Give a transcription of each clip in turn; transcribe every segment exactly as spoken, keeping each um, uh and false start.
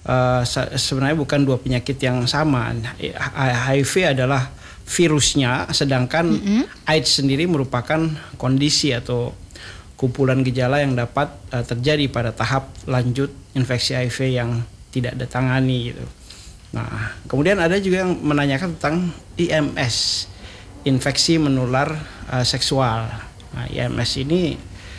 uh, sebenarnya bukan dua penyakit yang sama. H I V adalah virusnya, sedangkan mm-hmm. AIDS sendiri merupakan kondisi atau kumpulan gejala yang dapat uh, terjadi pada tahap lanjut infeksi H I V yang tidak ditangani gitu. Nah, kemudian ada juga yang menanyakan tentang I M S, infeksi menular uh, seksual. Nah, I M S ini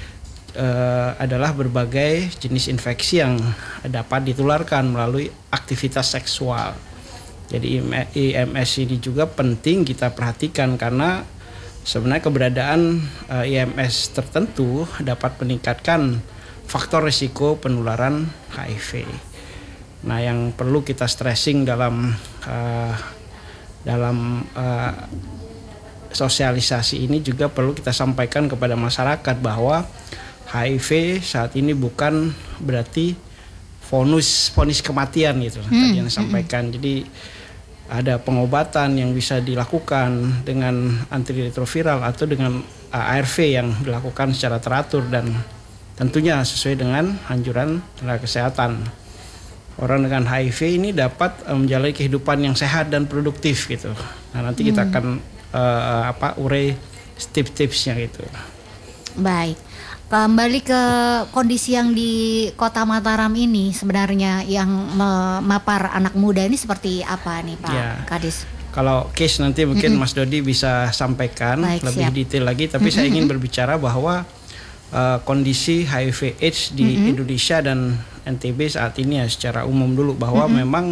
uh, adalah berbagai jenis infeksi yang dapat ditularkan melalui aktivitas seksual. Jadi I M S ini juga penting kita perhatikan karena sebenarnya keberadaan uh, I M S tertentu dapat meningkatkan faktor risiko penularan H I V. Nah, yang perlu kita stressing dalam uh, dalam uh, sosialisasi ini juga perlu kita sampaikan kepada masyarakat bahwa H I V saat ini bukan berarti vonis vonis kematian gitu hmm. tadi yang disampaikan. Jadi ada pengobatan yang bisa dilakukan dengan antiretroviral atau dengan A R V yang dilakukan secara teratur dan tentunya sesuai dengan anjuran tenaga kesehatan. Orang dengan H I V ini dapat menjalani kehidupan yang sehat dan produktif gitu. Nah, nanti kita hmm. akan uh, apa urei tips-tipsnya gitu. Baik. Kembali ke kondisi yang di Kota Mataram ini sebenarnya yang memapar anak muda ini seperti apa nih Pak ya. Kadis? Kalau case nanti mungkin mm-hmm. Mas Dodi bisa sampaikan Baik, lebih siap. detail lagi. Tapi mm-hmm. saya ingin berbicara bahwa uh, kondisi H I V AIDS di mm-hmm. Indonesia dan N T B saat ini ya secara umum dulu bahwa mm-hmm. memang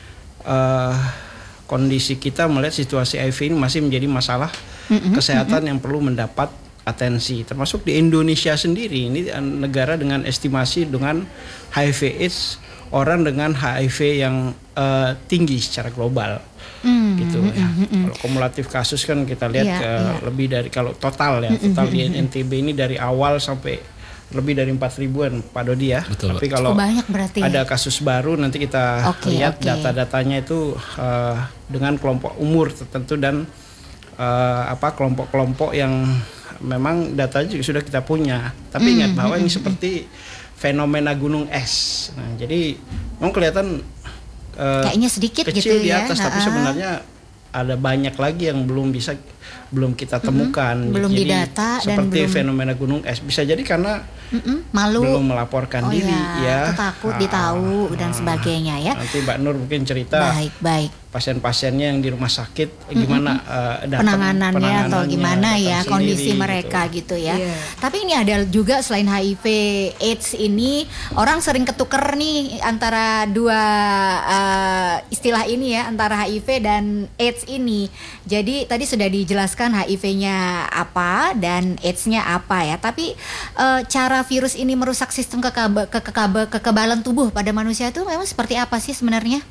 uh, kondisi kita melihat situasi H I V ini masih menjadi masalah mm-hmm. kesehatan mm-hmm. yang perlu mendapat atensi, termasuk di Indonesia sendiri. Ini negara dengan estimasi dengan H I V AIDS orang dengan H I V yang uh, tinggi secara global, mm, gitu mm, ya. Mm, mm. Kalau kumulatif kasus kan kita lihat yeah, ke yeah. lebih dari kalau total ya, total mm, di N T B ini dari awal sampai lebih dari empat ribuan Pak Dodi ya. Betul, Tapi kalau banyak berarti ada kasus baru nanti kita okay, lihat okay. data-datanya itu uh, dengan kelompok umur tertentu dan uh, apa kelompok-kelompok yang memang data juga sudah kita punya. Tapi mm, ingat bahwa mm, ini mm, seperti fenomena gunung es. Nah, jadi memang kelihatan uh, kayaknya sedikit kecil gitu di ya. atas, tapi sebenarnya ada banyak lagi yang belum bisa belum kita temukan. Mm-hmm. Belum jadi, didata dan seperti belum fenomena gunung es. Bisa jadi karena Mm-mm, malu belum melaporkan oh diri ya, ya. takut ditahu ah, dan sebagainya ya. Nanti Mbak Nur mungkin cerita. Baik, baik. Pasien-pasiennya yang di rumah sakit gimana mm-hmm. uh, datang, penanganannya, penanganannya atau gimana ya kondisi sendiri, mereka gitu, gitu ya. Yeah. Tapi ini ada juga selain H I V AIDS ini orang sering ketuker nih antara dua uh, istilah ini ya, antara H I V dan AIDS ini. Jadi tadi sudah dijelaskan H I V-nya apa dan AIDS-nya apa ya. Tapi uh, cara virus ini merusak sistem kekeba- kekeba- kekebalan tubuh pada manusia itu memang seperti apa sih sebenarnya?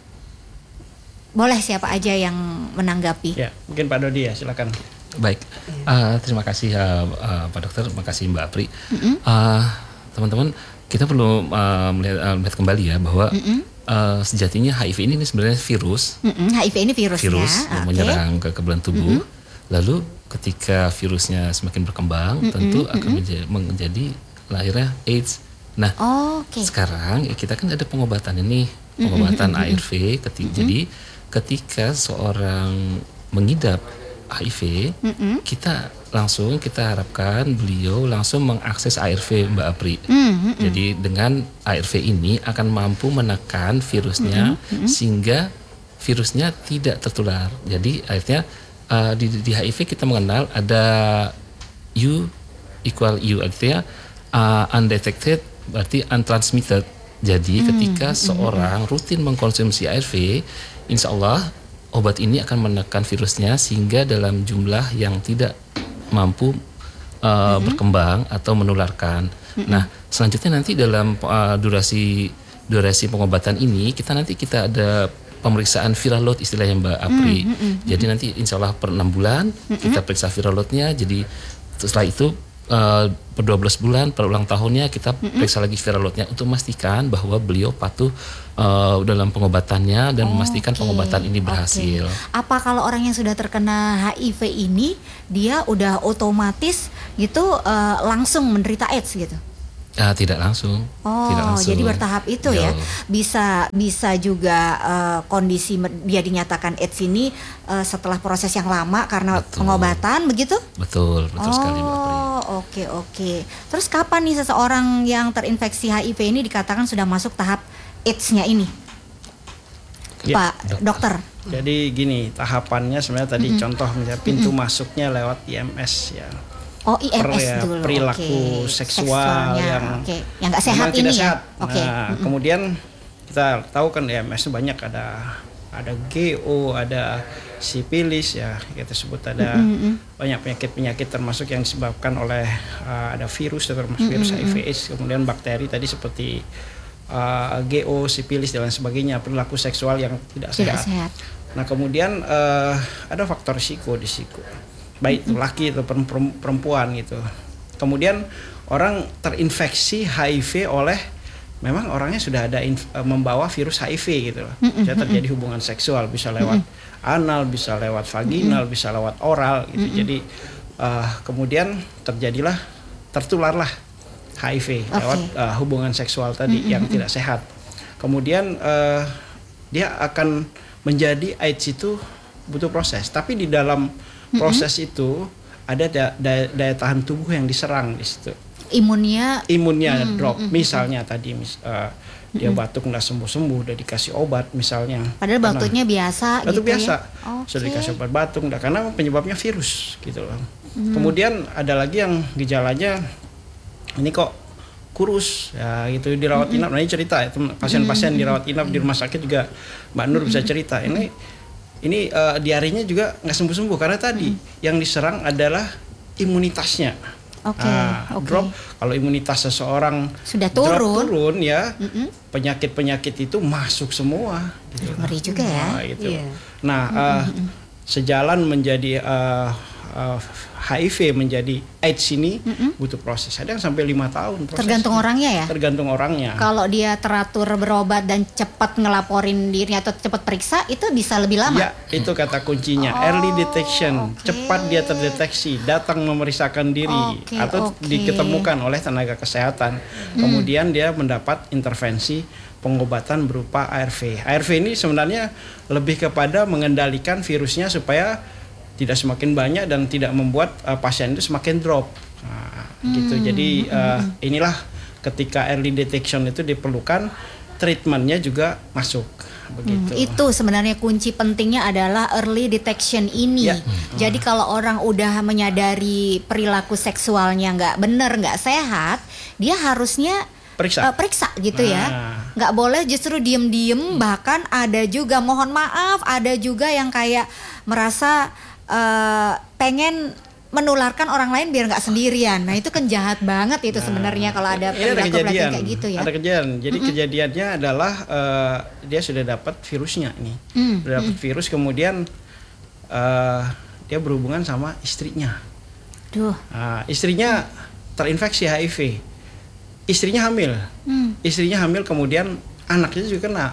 Boleh siapa aja yang menanggapi? Ya, mungkin Pak Dodi ya, silakan. Baik, uh, terima kasih uh, uh, Pak Dokter, terima kasih Mbak Apri. Mm-hmm. Uh, teman-teman, kita perlu uh, melihat, uh, melihat kembali ya bahwa mm-hmm. uh, sejatinya H I V ini sebenarnya virus. Mm-hmm. H I V ini virusnya. Virus yang okay. menyerang ke kekebalan tubuh. Mm-hmm. Lalu ketika virusnya semakin berkembang, mm-hmm. tentu akan mm-hmm. menjadi, menjadi lahirnya AIDS. Nah, oh, okay. sekarang ya kita kan ada pengobatan ini, pengobatan mm-hmm. A R V. Ketika, mm-hmm. Jadi ketika seorang mengidap H I V, mm-hmm. kita langsung kita harapkan beliau langsung mengakses A R V Mbak Apri. Mm-hmm. Jadi dengan A R V ini akan mampu menekan virusnya mm-hmm. sehingga virusnya tidak tertular. Jadi akhirnya uh, di, di H I V kita mengenal ada U equal U, artinya uh, undetected berarti untransmitted. Jadi mm-hmm. ketika seorang rutin mengkonsumsi A R V, insya Allah obat ini akan menekan virusnya sehingga dalam jumlah yang tidak mampu uh, mm-hmm. berkembang atau menularkan. Mm-hmm. Nah, selanjutnya nanti dalam uh, durasi durasi pengobatan ini kita nanti kita ada pemeriksaan viral load istilahnya Mbak Apri. Mm-hmm. Jadi nanti insya Allah per enam bulan mm-hmm. kita periksa viral loadnya. Jadi setelah itu Uh, per dua belas bulan per ulang tahunnya kita mm-hmm. periksa lagi viral loadnya untuk memastikan bahwa beliau patuh uh, dalam pengobatannya dan oh, memastikan okay. pengobatan ini berhasil. Okay. Apa kalau orang yang sudah terkena H I V ini dia udah otomatis gitu uh, langsung menderita AIDS gitu? Uh, tidak langsung. Oh, tidak langsung. Jadi bertahap itu Yo. ya. Bisa bisa juga uh, kondisi dia dinyatakan AIDS ini uh, setelah proses yang lama karena betul. pengobatan, begitu? Betul, betul oh, sekali Mbak Pri. Oh, oke oke. Terus kapan nih seseorang yang terinfeksi H I V ini dikatakan sudah masuk tahap AIDS-nya ini? Ya, Pak dokter. dokter. Jadi gini, tahapannya sebenarnya tadi mm-hmm. contoh misalnya pintu mm-hmm. masuknya lewat I M S ya. Oh I M S per, dulu, perilaku okay. seksual Seksualnya, yang okay. yang nggak sehat ini tidak ya. Sehat. Okay. Nah, mm-hmm. kemudian kita tahu kan I M S itu banyak ada ada G O, ada sipilis ya kita sebut ada mm-hmm. banyak penyakit-penyakit termasuk yang disebabkan oleh uh, ada virus termasuk mm-hmm. virus H I V AIDS, kemudian bakteri tadi seperti uh, G O, sipilis dan lain sebagainya, perilaku seksual yang tidak, tidak sehat. sehat. Nah kemudian uh, ada faktor risiko di situ. Baik itu laki atau perempuan gitu. Kemudian orang terinfeksi H I V oleh memang orangnya sudah ada inf, membawa virus H I V gitu loh. Bisa terjadi hubungan seksual, bisa lewat anal, bisa lewat vaginal, bisa lewat oral gitu. Jadi uh, kemudian terjadilah tertularlah H I V okay. lewat uh, hubungan seksual tadi yang tidak sehat. Kemudian uh, dia akan menjadi AIDS itu butuh proses. Tapi di dalam proses mm-hmm. itu ada daya, daya, daya tahan tubuh yang diserang di situ. Imunnya imunnya mm-hmm. drop. Mm-hmm. Misalnya tadi mis, uh, mm-hmm. dia batuk nggak sembuh-sembuh, udah dikasih obat misalnya. Padahal batuknya karena, biasa batuk gitu biasa. Ya? Okay. Sudah dikasih obat batuk, enggak, karena penyebabnya virus gitu loh. Mm-hmm. Kemudian ada lagi yang gejalanya ini kok kurus ya gitu dirawat mm-hmm. inap. Nah ini cerita ya, pasien-pasien mm-hmm. dirawat inap di rumah sakit juga Mbak Nur mm-hmm. bisa cerita. Ini Ini uh, diarenya juga nggak sembuh-sembuh karena tadi hmm. yang diserang adalah imunitasnya. Oke. Okay, nah, okay. Drop kalau imunitas seseorang sudah turun, drop, turun ya, mm-hmm. penyakit-penyakit itu masuk semua. Gitu. Ngeri juga ya. Nah, gitu. Yeah. nah uh, mm-hmm. sejalan menjadi uh, uh, H I V menjadi AIDS ini mm-hmm. butuh proses. Ada yang sampai lima tahun prosesnya. Tergantung orangnya ya? Tergantung orangnya. Kalau dia teratur berobat dan cepat ngelaporin diri atau cepat periksa, itu bisa lebih lama? Ya, itu kata kuncinya. Oh, early detection. Okay. Cepat dia terdeteksi, datang memeriksakan diri okay, atau okay. diketemukan oleh tenaga kesehatan. Hmm. Kemudian dia mendapat intervensi pengobatan berupa A R V. A R V ini sebenarnya lebih kepada mengendalikan virusnya supaya tidak semakin banyak dan tidak membuat uh, pasien itu semakin drop. Nah, hmm. gitu. Jadi uh, inilah ketika early detection itu diperlukan, treatmentnya juga masuk. Begitu. Hmm, itu sebenarnya kunci pentingnya adalah early detection ini. Ya. Hmm. Jadi kalau orang udah menyadari perilaku seksualnya nggak benar, nggak sehat, dia harusnya periksa, uh, periksa gitu nah. ya. Nggak boleh justru diem-diem. Hmm. Bahkan ada juga, mohon maaf, ada juga yang kayak merasa Uh, pengen menularkan orang lain biar nggak sendirian. Nah itu kan jahat banget itu nah, sebenarnya kalau ada perilaku kayak gitu ya. Ada kejadian. Jadi mm-hmm. kejadiannya adalah uh, dia sudah dapat virusnya ini, mm-hmm. sudah dapat virus, kemudian uh, dia berhubungan sama istrinya. Duh. Uh, istrinya terinfeksi H I V. Istrinya hamil. Mm. Istrinya hamil kemudian anaknya juga kena.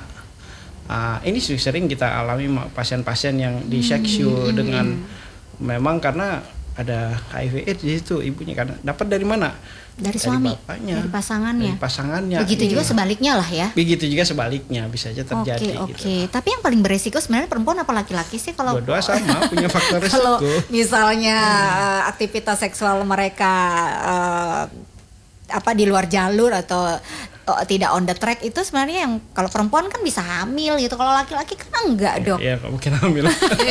Uh, ini sering kita alami pasien-pasien yang diseksu hmm. dengan memang karena ada H I V AIDS di situ ibunya, karena dapat dari mana? Dari, dari suami, bapaknya, dari pasangannya. Dari pasangannya. Begitu iya. juga sebaliknya lah ya. Begitu juga sebaliknya bisa aja terjadi. Oke, gitu. oke. Tapi yang paling beresiko sebenarnya perempuan apa laki-laki sih kalau? Dua-dua sama punya faktor risiko. Kalau misalnya hmm. aktivitas seksual mereka uh, apa di luar jalur atau oh, tidak on the track, itu sebenarnya yang kalau perempuan kan bisa hamil gitu, kalau laki-laki kan enggak dok. Iya, mungkin hamil.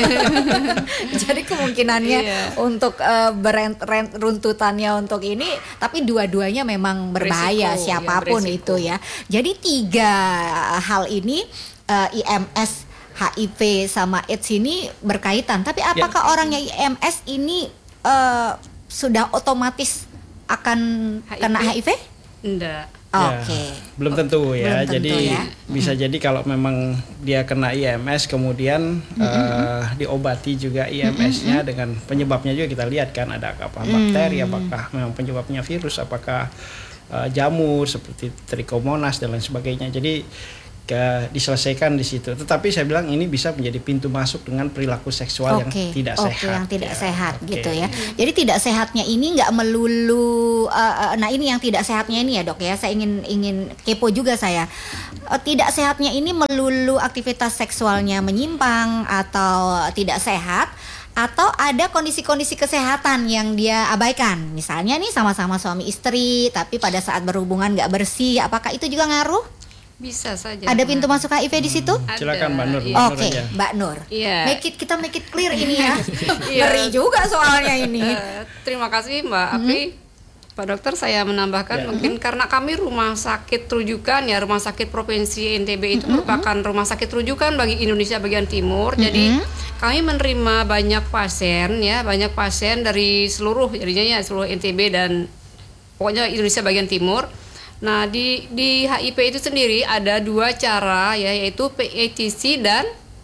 Jadi kemungkinannya iya. untuk uh, beruntutannya untuk ini, tapi dua-duanya memang berbahaya. Risiko, siapapun ya, itu ya. Jadi tiga hal ini uh, I M S, H I V sama AIDS ini berkaitan. Tapi apakah ya. orangnya I M S ini uh, sudah otomatis akan H I V? Kena H I V? Enggak. Oke. Okay. Ya, belum tentu ya. Belum jadi tentu ya. bisa hmm. jadi kalau memang dia kena I M S kemudian mm-hmm. uh, diobati juga I M S-nya mm-hmm. dengan penyebabnya juga kita lihat kan ada apa bakteri, mm. apakah memang penyebabnya virus, apakah uh, jamur seperti Trichomonas dan lain sebagainya. Jadi ke, diselesaikan di situ. Tetapi saya bilang ini bisa menjadi pintu masuk dengan perilaku seksual okay. yang tidak okay, sehat. yang tidak ya. sehat okay. gitu ya. Jadi tidak sehatnya ini nggak melulu. Uh, nah ini yang tidak sehatnya ini ya dok ya. Saya ingin ingin kepo juga saya. Uh, tidak sehatnya ini melulu aktivitas seksualnya menyimpang atau tidak sehat. Atau ada kondisi-kondisi kesehatan yang dia abaikan. Misalnya nih sama-sama suami istri, tapi pada saat berhubungan nggak bersih. Apakah itu juga ngaruh? Bisa saja. Ada pintu masuk H I V di situ? Ada, silakan Mbak Nur. iya. Oke, okay, Mbak Nur. Iya. Make it, kita make it clear ini ya. Iya. Ngeri juga soalnya ini. Uh, terima kasih Mbak Mm-hmm. Apri. Pak Dokter, saya menambahkan Ya. mungkin karena kami rumah sakit rujukan ya, rumah sakit provinsi N T B itu Mm-hmm. merupakan rumah sakit rujukan bagi Indonesia bagian timur. Mm-hmm. Jadi kami menerima banyak pasien ya, banyak pasien dari seluruh jadinya ya seluruh N T B dan pokoknya Indonesia bagian timur. Nah, di di H I V itu sendiri ada dua cara ya, yaitu P A T C dan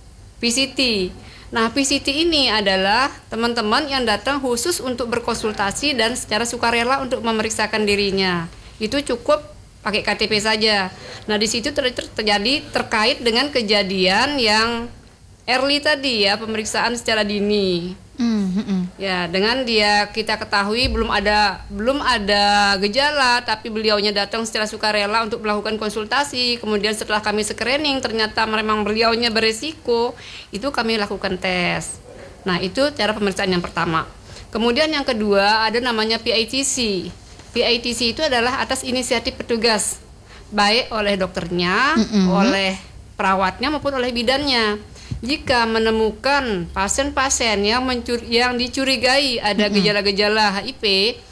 P C T. Nah, P C T ini adalah teman-teman yang datang khusus untuk berkonsultasi dan secara sukarela untuk memeriksakan dirinya. Itu cukup pakai K T P saja. Nah, di situ ter- ter- terjadi terkait dengan kejadian yang early tadi ya, pemeriksaan secara dini. Mm-hmm. Ya, dengan dia kita ketahui belum ada belum ada gejala, tapi beliaunya datang secara sukarela untuk melakukan konsultasi. Kemudian setelah kami screening ternyata memang beliaunya beresiko, itu kami lakukan tes. Nah, itu cara pemeriksaan yang pertama. Kemudian yang kedua ada namanya P I T C. P I T C itu adalah atas inisiatif petugas, baik oleh dokternya, Mm-mm. oleh perawatnya maupun oleh bidannya. Jika menemukan pasien-pasien yang mencur- yang dicurigai ada Mm-mm. gejala-gejala H I V,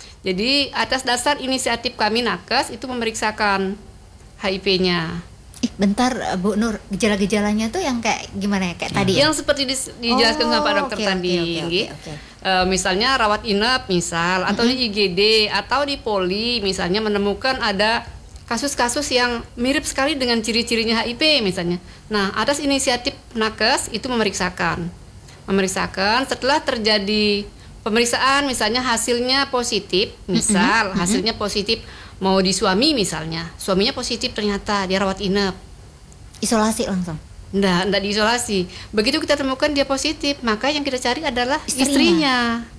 jadi atas dasar inisiatif kami Nakes itu memeriksakan H I V-nya. Ih, bentar Bu Nur, gejala-gejalanya tuh yang kayak gimana ya? Kayak tadi ya? Yang seperti dis- dijelaskan Oh, sama Pak Dokter oke, tadi, oke, oke, nggih. oke. Eh, misalnya rawat inap misal, atau di I G D atau di poli misalnya menemukan ada kasus-kasus yang mirip sekali dengan ciri-cirinya H I V misalnya. Nah, atas inisiatif Nakes itu memeriksakan. Memeriksakan setelah terjadi pemeriksaan misalnya hasilnya positif, misal hasilnya positif mau di suami misalnya. Suaminya positif ternyata dia rawat inap. Isolasi langsung. Nggak, nggak diisolasi. Begitu kita temukan dia positif, maka yang kita cari adalah Istrinya. istrinya.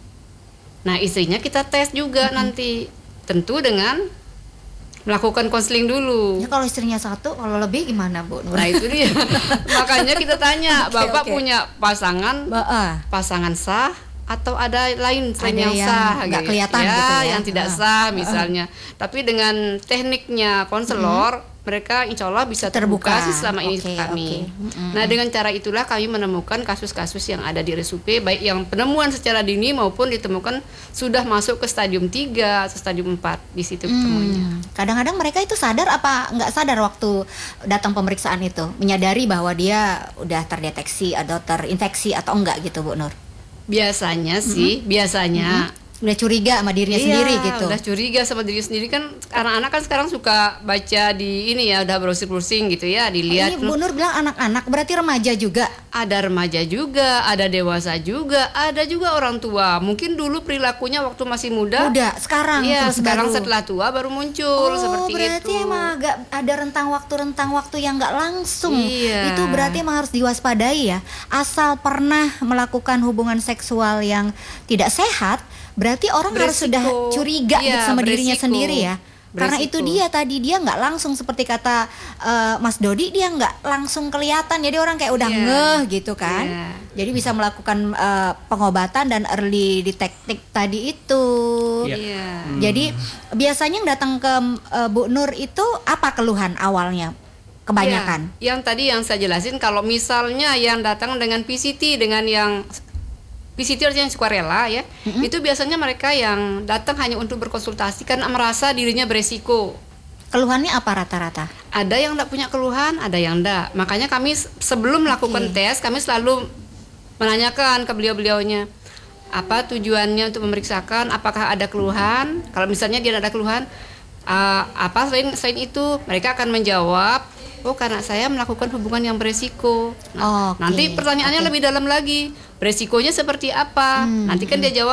Nah, istrinya kita tes juga nanti. Tentu dengan melakukan konseling dulu. Ya kalau istrinya satu, kalau lebih gimana Bu Nur? Nah, itu dia. Makanya kita tanya, Oke, Bapak oke. punya pasangan Ba- ah. pasangan sah atau ada lain selain Ada yang, yang sah nggak gitu. kelihatan ya, gitu ya. yang tidak Ah. sah misalnya. Tapi dengan tekniknya konselor, mereka insya Allah bisa terbuka, Terbuka. sih selama ini Oke, ke kami. oke. Mm-mm. Nah, dengan cara itulah kami menemukan kasus-kasus yang ada di R S U P, baik yang penemuan secara dini maupun ditemukan sudah masuk ke stadium tiga atau stadium empat di situ ketemunya. Hmm. Kadang-kadang mereka itu sadar apa nggak sadar waktu datang pemeriksaan itu, menyadari bahwa dia udah terdeteksi atau terinfeksi atau enggak gitu Bu Nur? Biasanya sih, biasanya Udah curiga sama dirinya iya, sendiri gitu. udah curiga sama diri sendiri kan. Anak-anak kan sekarang suka baca di ini ya, udah browsing-browsing gitu ya, dilihat. Ini Bu Nur bilang anak-anak, berarti remaja juga. Ada remaja juga, ada dewasa juga, ada juga orang tua. Mungkin dulu perilakunya waktu masih muda. Udah, sekarang Iya, terus sekarang baru. setelah tua baru muncul Oh, seperti berarti itu. emang agak ada rentang waktu-rentang waktu yang nggak langsung. Iya. Itu berarti emang harus diwaspadai ya. Asal pernah melakukan hubungan seksual yang tidak sehat, berarti orang harus Beresiko. sudah curiga Iya, gitu sama dirinya beresiko. sendiri ya. Karena Beresiko. itu dia tadi dia nggak langsung seperti kata eh, Mas Dodi, dia nggak langsung kelihatan. Jadi orang kayak udah Iya. ngeh gitu kan. Iya. Jadi bisa melakukan eh, pengobatan dan early detecting tadi itu. Iya. Iya. Jadi biasanya yang datang ke eh, Bu Nur itu apa keluhan awalnya? Kebanyakan. Ya, yang tadi yang saya jelasin, kalau misalnya yang datang dengan P C T dengan yang P C T artinya sukarela ya, itu biasanya mereka yang datang hanya untuk berkonsultasi karena merasa dirinya beresiko. Keluhannya apa rata-rata? Ada yang tidak punya keluhan, ada yang enggak. Makanya kami s- sebelum melakukan Oke. tes, kami selalu menanyakan ke beliau-beliaunya apa tujuannya untuk memeriksakan, apakah ada keluhan. Kalau misalnya dia tidak ada keluhan, uh, apa selain selain itu mereka akan menjawab, oh karena saya melakukan hubungan yang beresiko. Nah, Oke, nanti pertanyaannya oke. lebih dalam lagi, beresikonya seperti apa? Hmm, Nanti kan dia jawab,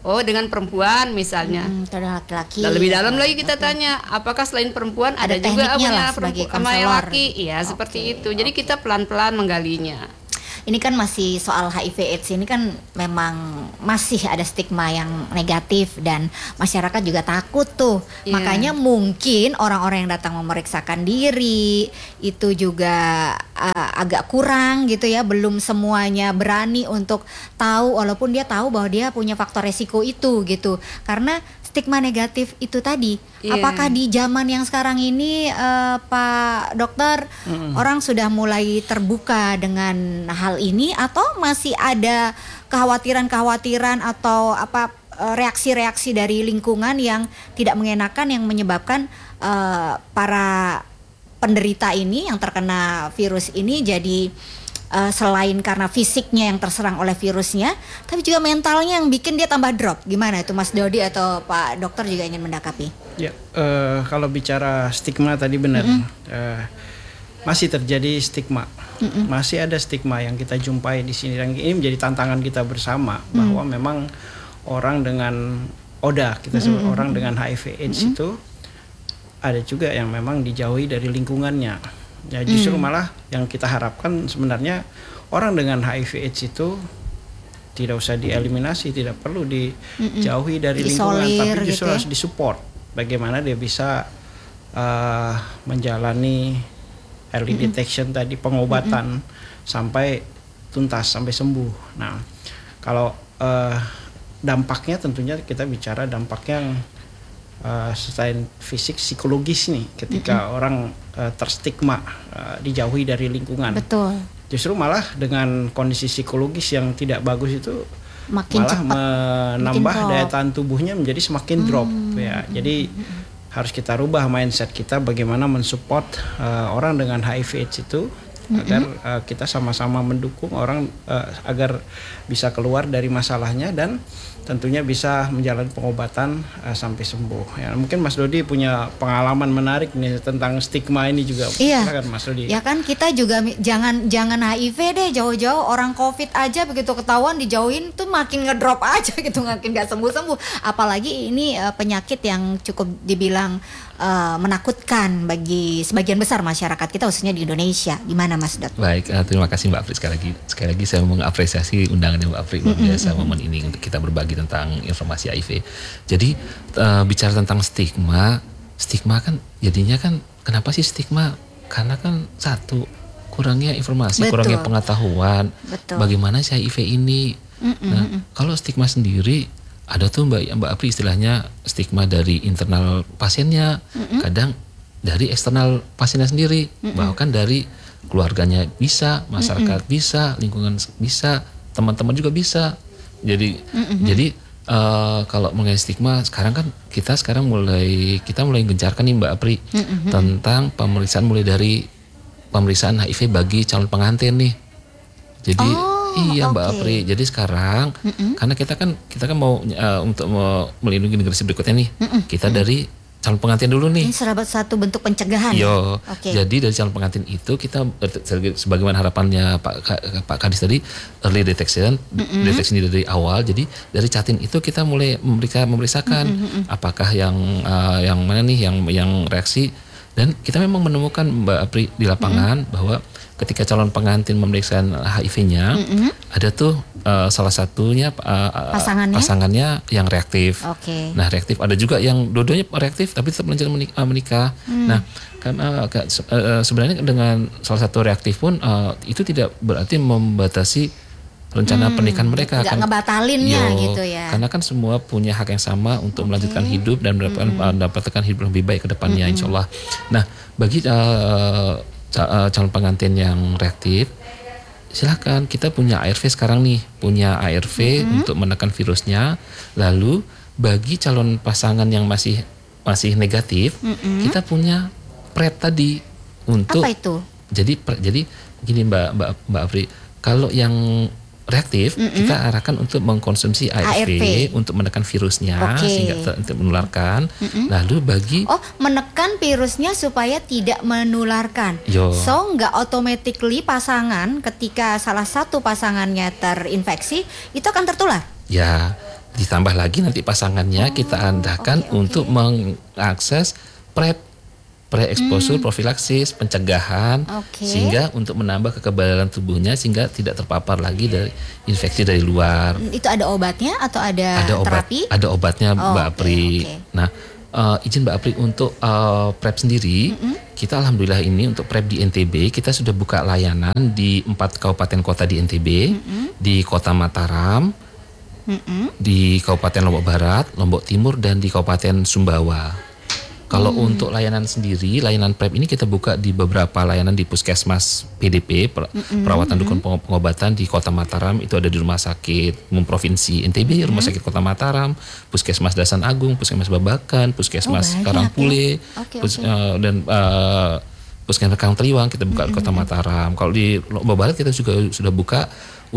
Oh, dengan perempuan misalnya. Hmm, ada laki-laki. Dan lebih dalam lagi kita tanya, apakah selain perempuan ada, Ada juga tekniknya punya lah sebagai perempuan sama yang konselor. laki? Iya, Oke, seperti itu. Jadi kita pelan-pelan menggalinya. Ini kan masih soal H I V AIDS ini kan memang masih ada stigma yang negatif dan masyarakat juga takut tuh. Iya. Makanya mungkin orang-orang yang datang memeriksakan diri itu juga uh, agak kurang gitu ya, belum semuanya berani untuk tahu walaupun dia tahu bahwa dia punya faktor resiko itu gitu. Karena stigma negatif itu tadi. Iya. Apakah di zaman yang sekarang ini uh, Pak Dokter Mm-mm. orang sudah mulai terbuka dengan hal ini atau masih ada kekhawatiran-kekhawatiran atau apa eh, reaksi-reaksi dari lingkungan yang tidak mengenakan yang menyebabkan eh, para penderita ini yang terkena virus ini jadi eh, selain karena fisiknya yang terserang oleh virusnya, tapi juga mentalnya yang bikin dia tambah drop. Gimana itu Mas Dodi atau Pak Dokter juga ingin mendakapi? Ya, eh, kalau bicara stigma tadi benar, eh, masih terjadi stigma, Mm-mm. masih ada stigma yang kita jumpai di sini dan ini menjadi tantangan kita bersama bahwa memang orang dengan O D A, kita sebut Mm-mm. orang dengan H I V AIDS itu ada juga yang memang dijauhi dari lingkungannya. Ya justru malah yang kita harapkan sebenarnya orang dengan H I V AIDS itu tidak usah dieliminasi, tidak perlu dijauhi dari lingkungan, Diisolir tapi justru gitu ya. harus disupport. Bagaimana dia bisa uh, menjalani early detection tadi, pengobatan sampai tuntas, sampai sembuh. Nah, kalau uh, dampaknya tentunya kita bicara dampak yang uh, selain fisik, psikologis nih, ketika orang uh, terstigma, uh, dijauhi dari lingkungan. Betul. Justru malah dengan kondisi psikologis yang tidak bagus itu Makin malah cepat menambah bikin drop. daya tahan tubuhnya menjadi semakin drop ya. Jadi harus kita rubah mindset kita bagaimana mensupport uh, orang dengan H I V AIDS itu agar uh, kita sama-sama mendukung orang uh, agar bisa keluar dari masalahnya dan tentunya bisa menjalani pengobatan uh, sampai sembuh. Ya, mungkin Mas Dodi punya pengalaman menarik nih tentang stigma ini juga. Iya. Silakan Mas Dodi. Ya kan kita juga mi- jangan jangan H I V deh jauh-jauh, orang COVID aja begitu ketahuan dijauhin tuh makin ngedrop aja gitu, makin nggak sembuh-sembuh. Apalagi ini uh, penyakit yang cukup dibilang uh, menakutkan bagi sebagian besar masyarakat kita khususnya di Indonesia. Gimana Mas Dot? Baik, uh, terima kasih Mbak Apri sekali lagi. Sekali lagi saya mengapresiasi undangannya Mbak Apri luar biasa momen ini untuk kita berbagi tentang informasi H I V. Jadi uh, bicara tentang stigma, stigma kan jadinya kan kenapa sih stigma? Karena kan satu kurangnya informasi, Betul. kurangnya pengetahuan Betul. bagaimana si H I V ini. Nah, kalau stigma sendiri ada tuh Mbak Mbak Apri istilahnya stigma dari internal pasiennya, kadang dari eksternal pasiennya sendiri, bahkan dari keluarganya bisa, masyarakat bisa, lingkungan bisa, teman-teman juga bisa. Jadi jadi uh, kalau mengenai stigma sekarang kan kita sekarang mulai kita mulai gencarkan nih Mbak Apri tentang pemeriksaan mulai dari pemeriksaan H I V bagi calon pengantin nih. Jadi Oh, iya Mbak oke. Apri. Jadi sekarang karena kita kan kita kan mau uh, untuk mau melindungi generasi berikutnya nih. Kita dari calon pengantin dulu nih. Ini salah satu bentuk pencegahan. ya? Yo, Oke. jadi dari calon pengantin itu kita sebagaimana harapannya Pak Ka- Pak Kadis tadi early detection, deteksi dari awal. Jadi dari catin itu kita mulai memeriksa memeriksakan apakah yang uh, yang mana nih yang yang reaksi dan kita memang menemukan Mbak Apri di lapangan bahwa ketika calon pengantin memeriksa H I V-nya ada tuh uh, salah satunya uh, Pasangannya? pasangannya yang reaktif. Oke. Nah reaktif ada juga yang dua-duanya reaktif tapi tetap melanjutkan menik- uh, menikah. Nah karena uh, se- uh, sebenarnya dengan salah satu reaktif pun uh, itu tidak berarti membatasi rencana pernikahan mereka. Nggak Kan- ngebatalinnya Yo, gitu ya. Karena kan semua punya hak yang sama untuk melanjutkan hidup dan mendapatkan uh, mendapatkan hidup lebih baik ke depannya insya Allah. Nah bagi uh, ca- uh, calon pengantin yang reaktif silakan kita punya A R V sekarang nih punya A R V untuk menekan virusnya. Lalu bagi calon pasangan yang masih masih negatif kita punya PrEP tadi untuk Apa itu? jadi per- jadi gini Mbak Mbak Mbak Apri kalau yang reaktif kita arahkan untuk mengkonsumsi A R V, A R V. untuk menekan virusnya Oke. sehingga ter- tidak menularkan. Lalu bagi Oh, menekan virusnya supaya tidak menularkan. Yo. So, nggak automatically pasangan ketika salah satu pasangannya terinfeksi itu akan tertular. ya Ditambah lagi nanti pasangannya oh, kita andahkan okay, untuk okay. mengakses prep, pre-exposure, hmm. profilaksis, pencegahan, okay. sehingga untuk menambah kekebalan tubuhnya sehingga tidak terpapar lagi dari infeksi dari luar. Itu ada obatnya atau ada, ada obat, terapi? Ada obatnya oh, Mbak Apri. Okay, okay. Nah, uh, izin Mbak Apri untuk uh, prep sendiri, mm-hmm. kita alhamdulillah ini untuk prep di N T B kita sudah buka layanan di empat kabupaten kota di N T B, mm-hmm. di Kota Mataram, mm-hmm. di Kabupaten Lombok Barat, Lombok Timur, dan di Kabupaten Sumbawa. Kalau hmm. untuk layanan sendiri, layanan prep ini kita buka di beberapa layanan di Puskesmas P D P, per, mm-hmm. perawatan dukun pengobatan di Kota Mataram, itu ada di Rumah Sakit Umum Provinsi N T B, mm-hmm. Rumah Sakit Kota Mataram, Puskesmas Dasan Agung, Puskesmas Babakan, Puskesmas oh, Karangpule, ya? okay, Pus, okay. Uh, dan uh, Puskesmas Karangtriwang kita buka mm-hmm. di Kota Mataram. Kalau di Lombok Barat kita juga sudah buka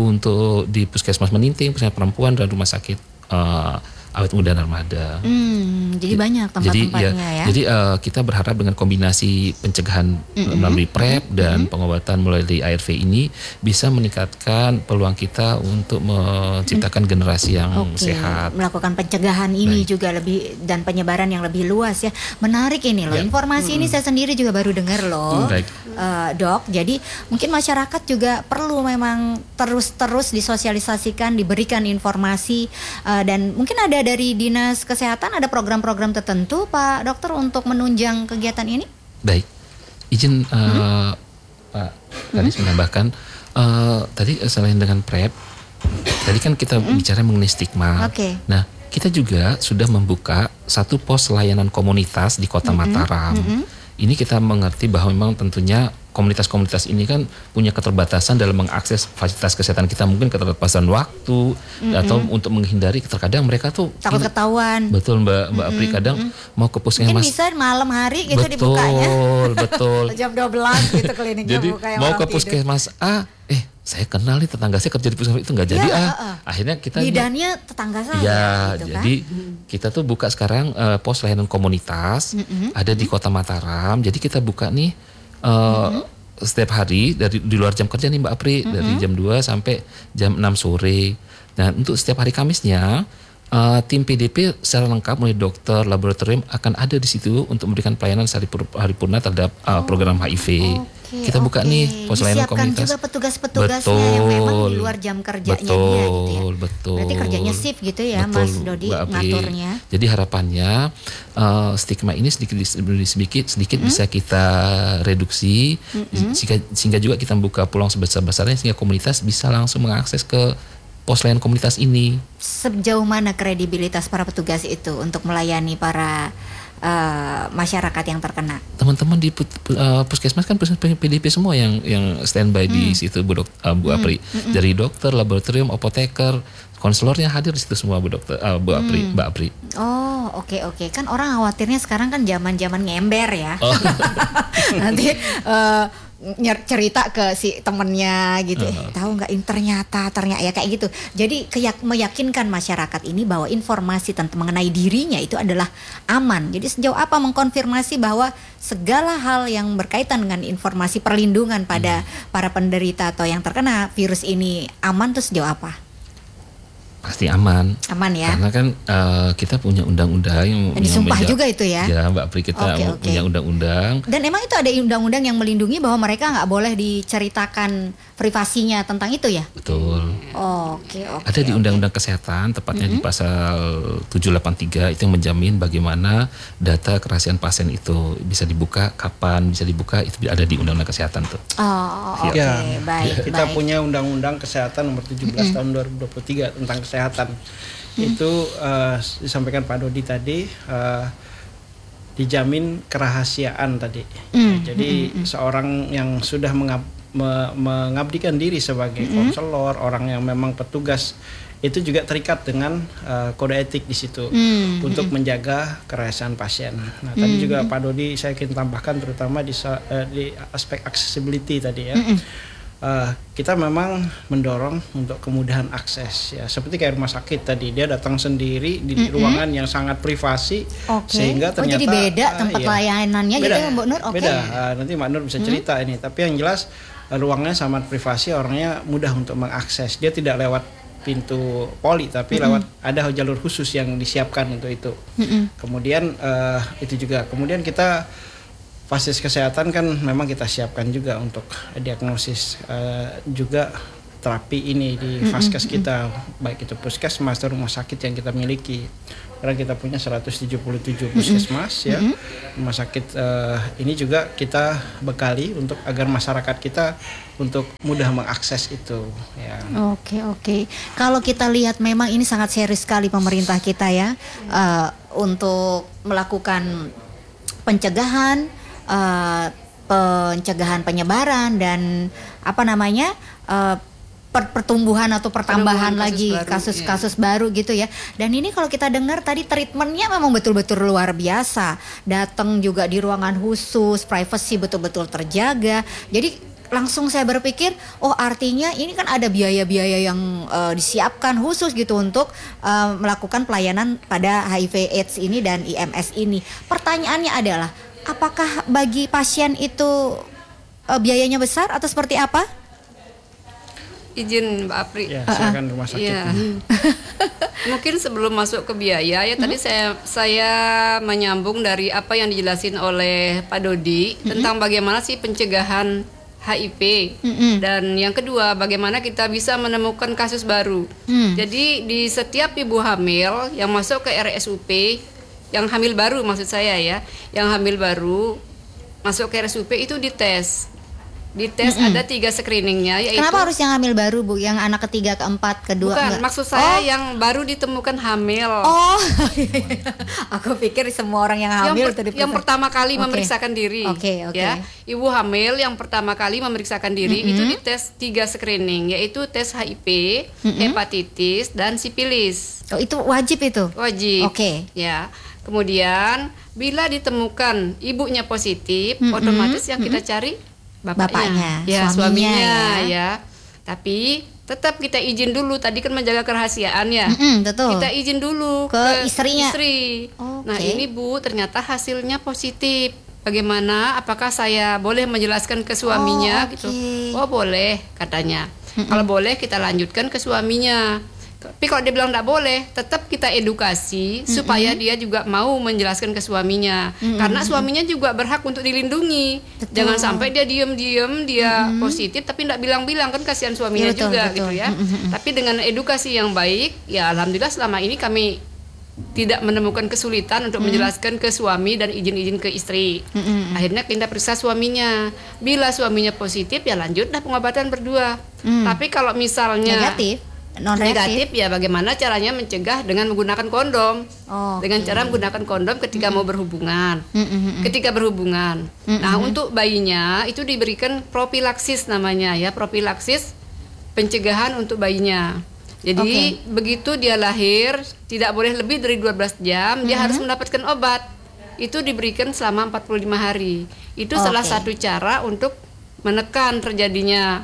untuk di Puskesmas Meninting, Puskesmas Perempuan, dan Rumah Sakit uh, Awet Muda Narmada. Hmm, jadi banyak tempat-tempatnya jadi, ya, ya. Jadi uh, kita berharap dengan kombinasi pencegahan mm-hmm. melalui prep dan mm-hmm. pengobatan melalui A R V ini bisa meningkatkan peluang kita untuk menciptakan mm-hmm. generasi yang okay. sehat. Melakukan pencegahan ini Baik. juga lebih dan penyebaran yang lebih luas ya. Menarik ini loh. Ya. Informasi mm-hmm. ini saya sendiri juga baru dengar loh, mm-hmm. uh, Dok. Jadi mungkin masyarakat juga perlu memang terus-terus disosialisasikan, diberikan informasi uh, dan mungkin ada dari Dinas Kesehatan ada program-program tertentu Pak Dokter untuk menunjang kegiatan ini? Baik, izin uh, hmm? Pak tadi hmm? menambahkan uh, tadi selain dengan prep, tadi kan kita hmm? bicara mengenai stigma. Okay. Nah, kita juga sudah membuka satu pos layanan komunitas di Kota hmm? Mataram. Hmm? Ini kita mengerti bahwa memang tentunya komunitas-komunitas ini kan punya keterbatasan dalam mengakses fasilitas kesehatan kita, mungkin keterbatasan waktu mm-hmm. atau untuk menghindari terkadang mereka tuh takut ketahuan. Betul Mbak Mbak mm-hmm. Apri, kadang mm-hmm. mau ke puskesmas. Mungkin bisa malam hari gitu betul, dibukanya. Betul, betul. jam dua belas gitu kliniknya jadi, buka yang mau orang ke puskesmas A, eh saya kenal nih tetangga saya kerja di puskesmas itu nggak jadi ya, ah. Uh, Akhirnya kita bidannya tetangga saya. Ya, gitu jadi kan? kita tuh buka sekarang uh, pos layanan komunitas mm-hmm. ada di Kota Mataram. Jadi kita buka nih uh, mm-hmm. setiap hari dari di luar jam kerja nih Mbak Apri, mm-hmm. dari jam dua sampai jam enam sore. Dan untuk setiap hari Kamisnya uh, tim P D P secara lengkap mulai dokter, laboratorium akan ada di situ untuk memberikan pelayanan paripurna terhadap uh, program H I V. Okay, kita buka okay. nih pos layanan komunitas. Disiapkan juga petugas-petugasnya betul, yang memang di luar jam kerjanya betul, dia gitu ya. Betul. Berarti kerjanya shift gitu ya betul, Mas Dodi ngaturnya. Jadi harapannya uh, stigma ini sedikit sedikit sedikit mm-hmm. bisa kita reduksi mm-hmm. sehingga, sehingga juga kita membuka peluang sebesar-besarnya sehingga komunitas bisa langsung mengakses ke pos layanan komunitas ini. Sejauh mana kredibilitas para petugas itu untuk melayani para Uh, masyarakat yang terkena? Teman-teman di uh, puskesmas kan puskesmas P D P semua yang yang standby hmm. di situ Bu, dok, uh, Bu Apri. Hmm. Hmm. Dari dokter, laboratorium, apoteker, konselornya hadir di situ semua Bu Dokter, uh, Bu Apri, hmm. Mbak Apri. Oh, oke okay, oke. Okay. Kan orang khawatirnya sekarang kan zaman-zaman ngember ya. Oh. Nanti uh, cerita ke si temennya gitu, uh. eh, tahu nggak ini ternyata ternyata ya kayak gitu. Jadi keyak, meyakinkan masyarakat ini bahwa informasi tentang mengenai dirinya itu adalah aman. Jadi sejauh apa mengkonfirmasi bahwa segala hal yang berkaitan dengan informasi perlindungan pada hmm. para penderita atau yang terkena virus ini aman tuh sejauh apa? Pasti aman. Aman ya. Karena kan uh, kita punya undang-undang yang disumpah juga itu ya. Ya Mbak Apri, kita okay, okay. punya undang-undang. Dan emang itu ada undang-undang yang melindungi bahwa mereka nggak boleh diceritakan privasinya tentang itu ya? Betul. Oh, oke okay, oke. Okay, ada di okay. Undang-Undang Kesehatan, tepatnya mm-hmm. di pasal tujuh delapan tiga itu yang menjamin bagaimana data kerahasiaan pasien itu bisa dibuka, kapan bisa dibuka, itu ada di Undang-Undang Kesehatan tuh. Oh, oke. Okay. Ya, baik. Kita baik. punya Undang-Undang Kesehatan nomor tujuh belas mm-hmm. tahun dua ribu dua puluh tiga tentang kesehatan. Mm-hmm. Itu uh, disampaikan Pak Dodi tadi uh, dijamin kerahasiaan tadi. Mm-hmm. Jadi mm-hmm. seorang yang sudah mengab Me, mengabdikan diri sebagai mm-hmm. konselor, orang yang memang petugas itu juga terikat dengan uh, kode etik di situ mm-hmm. untuk menjaga kerahasiaan pasien. Nah, mm-hmm. tadi juga Pak Dodi saya ingin tambahkan terutama di, uh, di aspek accessibility tadi ya. Mm-hmm. Uh, kita memang mendorong untuk kemudahan akses ya, seperti kayak rumah sakit tadi dia datang sendiri di mm-hmm. ruangan yang sangat privasi okay. sehingga ternyata oh, jadi beda tempat uh, iya. layanannya beda, gitu Mbak Nur. Oke. Okay. Beda. Uh, nanti Mbak Nur bisa cerita mm-hmm. ini, tapi yang jelas ruangnya sangat privasi, orangnya mudah untuk mengakses. Dia tidak lewat pintu poli, tapi mm-hmm. lewat ada jalur khusus yang disiapkan untuk itu. Mm-hmm. Kemudian uh, itu juga, kemudian kita fasilitas kesehatan kan memang kita siapkan juga untuk diagnosis uh, juga terapi ini di vaskes kita, baik itu puskesmas atau rumah sakit yang kita miliki. Karena kita punya seratus tujuh puluh tujuh puskesmas ya, rumah sakit uh, ini juga kita bekali untuk agar masyarakat kita untuk mudah mengakses itu. Ya. Oke oke. Kalau kita lihat memang ini sangat serius sekali pemerintah kita ya uh, untuk melakukan pencegahan, uh, pencegahan penyebaran dan apa namanya? Uh, pertumbuhan atau pertambahan lagi kasus-kasus baru, baru gitu ya. Dan ini kalau kita dengar tadi treatmentnya memang betul-betul luar biasa. Datang juga di ruangan khusus, privacy betul-betul terjaga. Jadi langsung saya berpikir, oh artinya ini kan ada biaya-biaya yang uh, disiapkan khusus gitu untuk uh, melakukan pelayanan pada H I V AIDS ini dan I M S ini. Pertanyaannya adalah, apakah bagi pasien itu uh, biayanya besar atau seperti apa? Izin Mbak Apri. Ya, silakan rumah sakit. Ya. Mungkin sebelum masuk ke biaya ya, hmm? tadi saya saya menyambung dari apa yang dijelasin oleh Pak Dodi hmm? tentang bagaimana sih pencegahan H I V hmm. dan yang kedua bagaimana kita bisa menemukan kasus baru. Hmm. Jadi di setiap ibu hamil yang masuk ke R S U P, yang hamil baru maksud saya ya, yang hamil baru masuk ke R S U P itu dites. Di tes mm-hmm. ada tiga screeningnya, yaitu. Kenapa harus yang hamil baru, Bu? Yang anak ketiga, keempat, kedua? Bukan, enggak? maksud saya oh. yang baru ditemukan hamil. Oh, aku pikir semua orang yang hamil yang, per, itu yang pertama kali okay. memeriksakan diri. Oke, okay, oke. Okay. Ya, ibu hamil yang pertama kali memeriksakan diri mm-hmm. itu dites tiga screening, yaitu tes H I V, mm-hmm. hepatitis, dan sipilis. Oh, itu wajib itu? Wajib. Oke. Okay. Ya. Kemudian bila ditemukan ibunya positif, mm-hmm. otomatis yang kita cari bapaknya, bapaknya ya, suaminya, suaminya ya. ya. Tapi tetap kita izin dulu. Tadi kan menjaga kerahasiaan ya. Mm-hmm, betul. Kita izin dulu ke, ke istrinya. Istri. Okay. Nah ini Bu, ternyata hasilnya positif. Bagaimana? Apakah saya boleh menjelaskan ke suaminya? Oh, okay. Gitu. Oh boleh katanya. Mm-hmm. Kalau boleh kita lanjutkan ke suaminya. Tapi kalau dia bilang tidak boleh, tetap kita edukasi mm-hmm. supaya dia juga mau menjelaskan ke suaminya. Mm-hmm. Karena suaminya juga berhak untuk dilindungi. Betul. Jangan sampai dia diem-diem, dia mm-hmm. positif tapi tidak bilang-bilang, kan kasihan suaminya ya, betul, juga betul. Gitu ya. Mm-hmm. Tapi dengan edukasi yang baik, ya alhamdulillah selama ini kami tidak menemukan kesulitan untuk mm-hmm. menjelaskan ke suami dan izin-izin ke istri. Mm-hmm. Akhirnya kita periksa suaminya. Bila suaminya positif, ya lanjutlah pengobatan berdua. Mm. Tapi kalau misalnya negatif, non negatif, ya bagaimana caranya mencegah dengan menggunakan kondom. Oh, dengan okay. cara menggunakan kondom ketika mm-hmm. mau berhubungan. Mm-hmm. Ketika berhubungan. Mm-hmm. Nah, untuk bayinya itu diberikan propilaksis namanya ya, propilaksis pencegahan untuk bayinya. Jadi okay. begitu dia lahir tidak boleh lebih dari dua belas jam, mm-hmm. dia harus mendapatkan obat. Itu diberikan selama empat puluh lima hari. Itu okay. salah satu cara untuk menekan terjadinya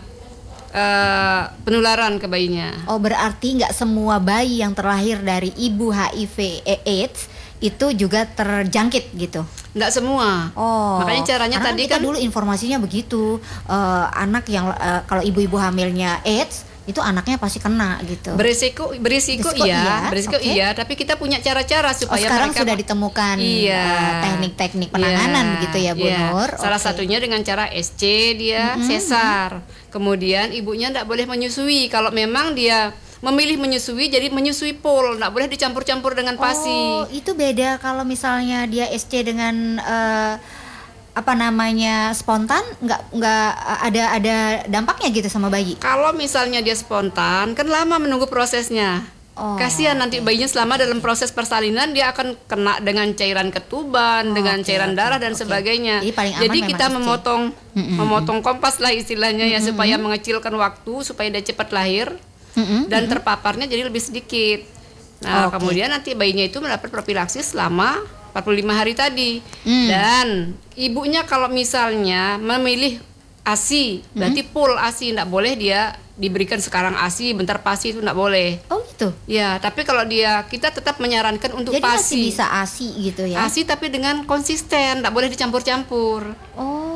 Uh, penularan ke bayinya. Oh, berarti nggak semua bayi yang terlahir dari ibu H I V AIDS itu juga terjangkit gitu? Nggak semua. Oh, makanya caranya karena tadi kita kan dulu informasinya begitu, uh, anak yang uh, kalau ibu-ibu hamilnya AIDS itu anaknya pasti kena gitu. Berisiko, berisiko, berisiko iya, iya, berisiko okay. iya. Tapi kita punya cara-cara supaya oh, sekarang mereka sudah ditemukan iya. uh, teknik-teknik penanganan iya. begitu ya, Bu iya. Nur. Salah okay. satunya dengan cara S C dia mm-hmm. sesar. Kemudian ibunya tidak boleh menyusui. Kalau memang dia memilih menyusui, jadi menyusui pol, tidak boleh dicampur-campur dengan pasi. Oh, itu beda kalau misalnya dia S C dengan uh, apa namanya spontan, nggak nggak ada ada dampaknya gitu sama bayi. Kalau misalnya dia spontan, kan lama menunggu prosesnya. Oh, Kasihan okay. nanti bayinya selama dalam proses persalinan dia akan kena dengan cairan ketuban, oh, dengan okay, cairan okay, darah dan okay. sebagainya. Jadi, paling aman Jadi kita memotong mm-hmm. memotong kompas lah istilahnya mm-hmm. ya, supaya mengecilkan waktu supaya dia cepat lahir mm-hmm. dan terpaparnya jadi lebih sedikit. Nah, okay. kemudian nanti bayinya itu mendapat propilaksis selama empat puluh lima hari tadi. Mm. Dan ibunya kalau misalnya memilih A S I, mm-hmm. berarti full A S I, tidak boleh dia diberikan sekarang A S I, bentar pasi, itu tidak boleh. Oh gitu? Ya, tapi kalau dia, kita tetap menyarankan untuk jadi pasi. Jadi masih bisa A S I gitu ya? A S I tapi dengan konsisten, tidak boleh dicampur-campur. Oh,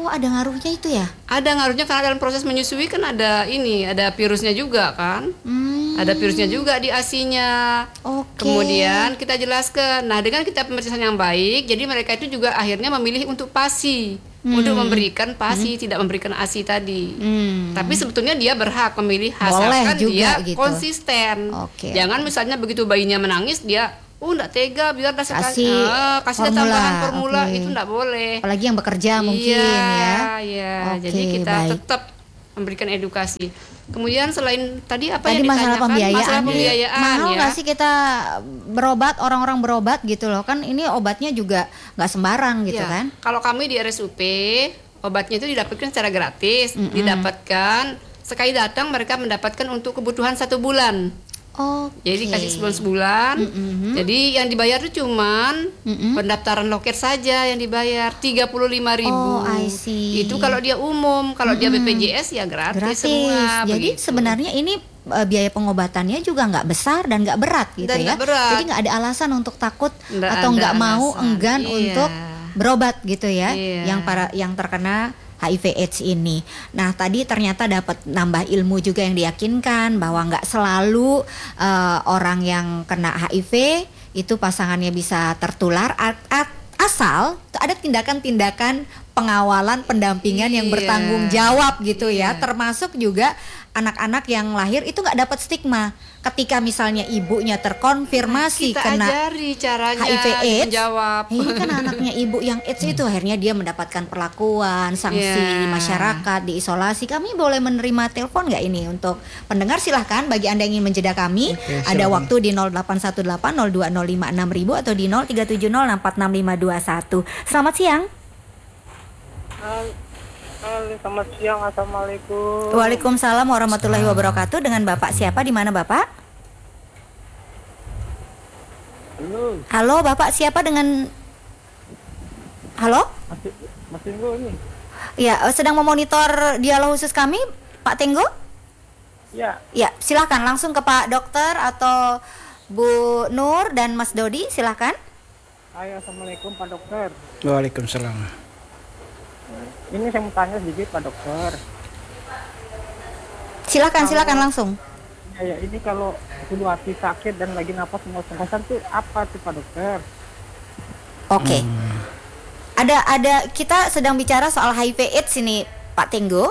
Oh, ada ngaruhnya itu ya? Ada ngaruhnya karena dalam proses menyusui kan ada ini, ada virusnya juga kan. Hmm. Ada virusnya juga di A S I-nya. Oke. Kemudian kita jelaskan. Nah, dengan kita pemeriksaan yang baik, jadi mereka itu juga akhirnya memilih untuk PASI. Hmm. Untuk memberikan PASI, hmm. tidak memberikan A S I tadi. Hmm. Tapi sebetulnya dia berhak memilih asalkan dia gitu. Konsisten. Okay. Jangan misalnya begitu bayinya menangis dia oh enggak tega biar dah kasih, ah, kasih formula. tambahan formula Okay. itu enggak boleh. Apalagi yang bekerja mungkin iya, ya. Iya, okay, jadi kita baik. tetap memberikan edukasi. Kemudian selain tadi apa tadi yang masalah ditanyakan pembiayaan, masalah pembiayaan mahal ya. nggak sih kita berobat, orang-orang berobat gitu loh kan, ini obatnya juga nggak sembarang gitu ya, kan. Kalau kami di R S U P obatnya itu didapatkan secara gratis, mm-hmm. didapatkan sekali datang mereka mendapatkan untuk kebutuhan satu bulan. Oh, jadi kasih sebulan sebulan. Mm-hmm. Jadi yang dibayar itu cuman mm-hmm. pendaftaran loket saja yang dibayar tiga puluh lima ribu. Oh, I see. Itu kalau dia umum, kalau mm-hmm. dia B P J S ya gratis, gratis. semua. Jadi begitu. sebenarnya ini uh, biaya pengobatannya juga nggak besar dan nggak berat gitu dan ya. Berat. Jadi nggak ada alasan untuk takut nggak atau nggak mau alasan. enggan iya. untuk berobat gitu ya. Iya. Yang para yang terkena H I V AIDS ini. Nah tadi ternyata dapat nambah ilmu juga yang diyakinkan bahwa nggak selalu uh, orang yang kena H I V itu pasangannya bisa tertular, at, at, asal ada tindakan-tindakan pengawalan, pendampingan iya. yang bertanggung jawab gitu iya. ya, termasuk juga anak-anak yang lahir itu nggak dapat stigma. Ketika misalnya ibunya terkonfirmasi kita kena ajari caranya H I V AIDS, menjawab. ini kan anaknya ibu yang AIDS itu akhirnya dia mendapatkan perlakuan, sanksi yeah. di masyarakat, diisolasi. Kami boleh menerima telepon nggak ini untuk pendengar? Silahkan bagi Anda yang ingin menjeda kami. Oke, ada silakan. waktu di nol delapan satu delapan nol dua nol lima enam ribu atau di nol tiga tujuh nol enam empat enam lima dua satu. Selamat siang. Halo, selamat siang. Assalamualaikum. Waalaikumsalam warahmatullahi wabarakatuh. Dengan Bapak siapa? Di mana Bapak? Halo. Halo, Bapak siapa dengan? Halo? Masih masih Tenggo ini. Ya, sedang memonitor dialog khusus kami, Pak Tenggo? Ya. Ya, silakan langsung ke Pak Dokter atau Bu Nur dan Mas Dodi, silakan. Hai, assalamualaikum Pak Dokter. Waalaikumsalam. Ini saya mau tanya sedikit Pak Dokter. Silakan, Kalau- silakan langsung. Ya, ya ini kalau sudah hati sakit dan lagi napas ngos-ngosan tuh apa tuh Pak Dokter? Oke. Hmm. Ada ada kita sedang bicara soal H I V AIDS ini, Pak Tenggo.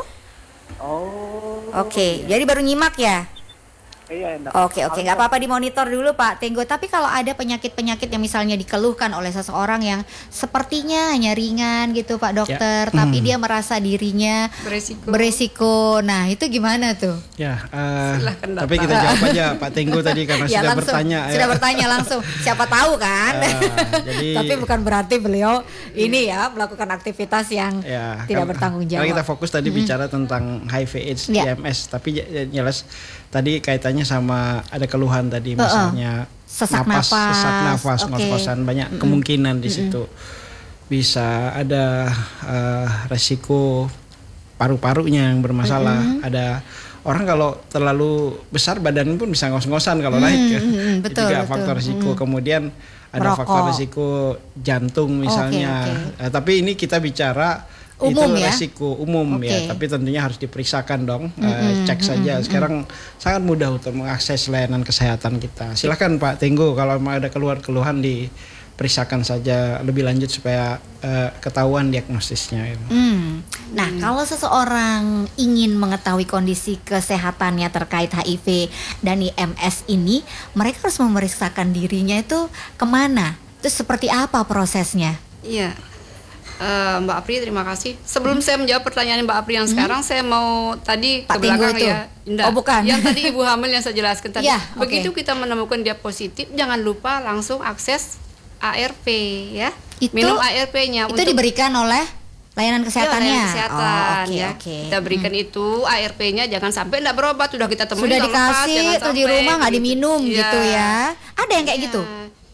Oh. Oke, jadi baru nyimak ya? Iya, enggak. Oke, oke, nggak apa-apa dimonitor dulu Pak Tenggo. Tapi kalau ada penyakit-penyakit yang misalnya dikeluhkan oleh seseorang yang sepertinya hanya ringan gitu Pak Dokter, Ya. tapi Hmm. dia merasa dirinya beresiko. beresiko. Nah, itu gimana tuh? Ya, uh, Silahkan, tapi Bapak. kita jawab aja Pak Tenggo tadi karena Ya, sudah langsung, bertanya. Sudah ya. bertanya langsung. Siapa tahu kan? Ah, jadi- Tapi bukan berarti beliau ini ya melakukan aktivitas yang Ya, tidak kan- bertanggung karena jawab. kita fokus tadi Mm-hmm. bicara tentang H I V AIDS, Ya. I M S, tapi j- jelas tadi kaitannya sama ada keluhan tadi, Uh-uh. misalnya Sesak napas, napas, sesak nafas, oke. ngos-ngosan, banyak Mm-mm. kemungkinan di situ. Bisa ada uh, resiko paru-parunya yang bermasalah, Mm-mm. ada orang kalau terlalu besar badan pun bisa ngos-ngosan kalau Mm, naik ya. mm, mm, Itu betul, juga betul. faktor risiko. Mm. Kemudian ada Merokok. faktor risiko jantung misalnya. oke. Eh, tapi ini kita bicara Umum itu ya? resiko umum Oke. ya, tapi tentunya harus diperiksakan dong. Eh, Mm-mm, cek saja. mm-mm, Sekarang sangat mudah untuk mengakses layanan kesehatan kita. Silakan Pak Tenggo kalau mau ada keluhan-keluhan diperiksakan saja lebih lanjut supaya eh, ketahuan diagnosisnya. Hmm. Nah, kalau seseorang ingin mengetahui kondisi kesehatannya terkait H I V dan I M S ini, mereka harus memeriksakan dirinya itu kemana? Itu seperti apa prosesnya? Iya. Eh, Mbak Apri, terima kasih. Sebelum saya menjawab pertanyaan Mbak Apri yang sekarang, saya mau tadi Pak ke belakang Tenggo itu? ya. Nggak. Oh, bukan. Yang tadi ibu hamil yang saya jelaskan tadi. Ya, Begitu oke. kita menemukan dia positif, jangan lupa langsung akses A R P ya. Itu- Minum A R P-nya Itu diberikan oleh layanan kesehatannya. Iya, layanan kesehatan Oh, oke, ya. oke. Kita berikan itu A R P-nya, jangan sampai enggak berobat, sudah kita temuin Sudah udah lepas, dikasih jangan terus di sampai rumah nggak begitu. diminum Iya. gitu ya. Ada yang kayak Iya. gitu.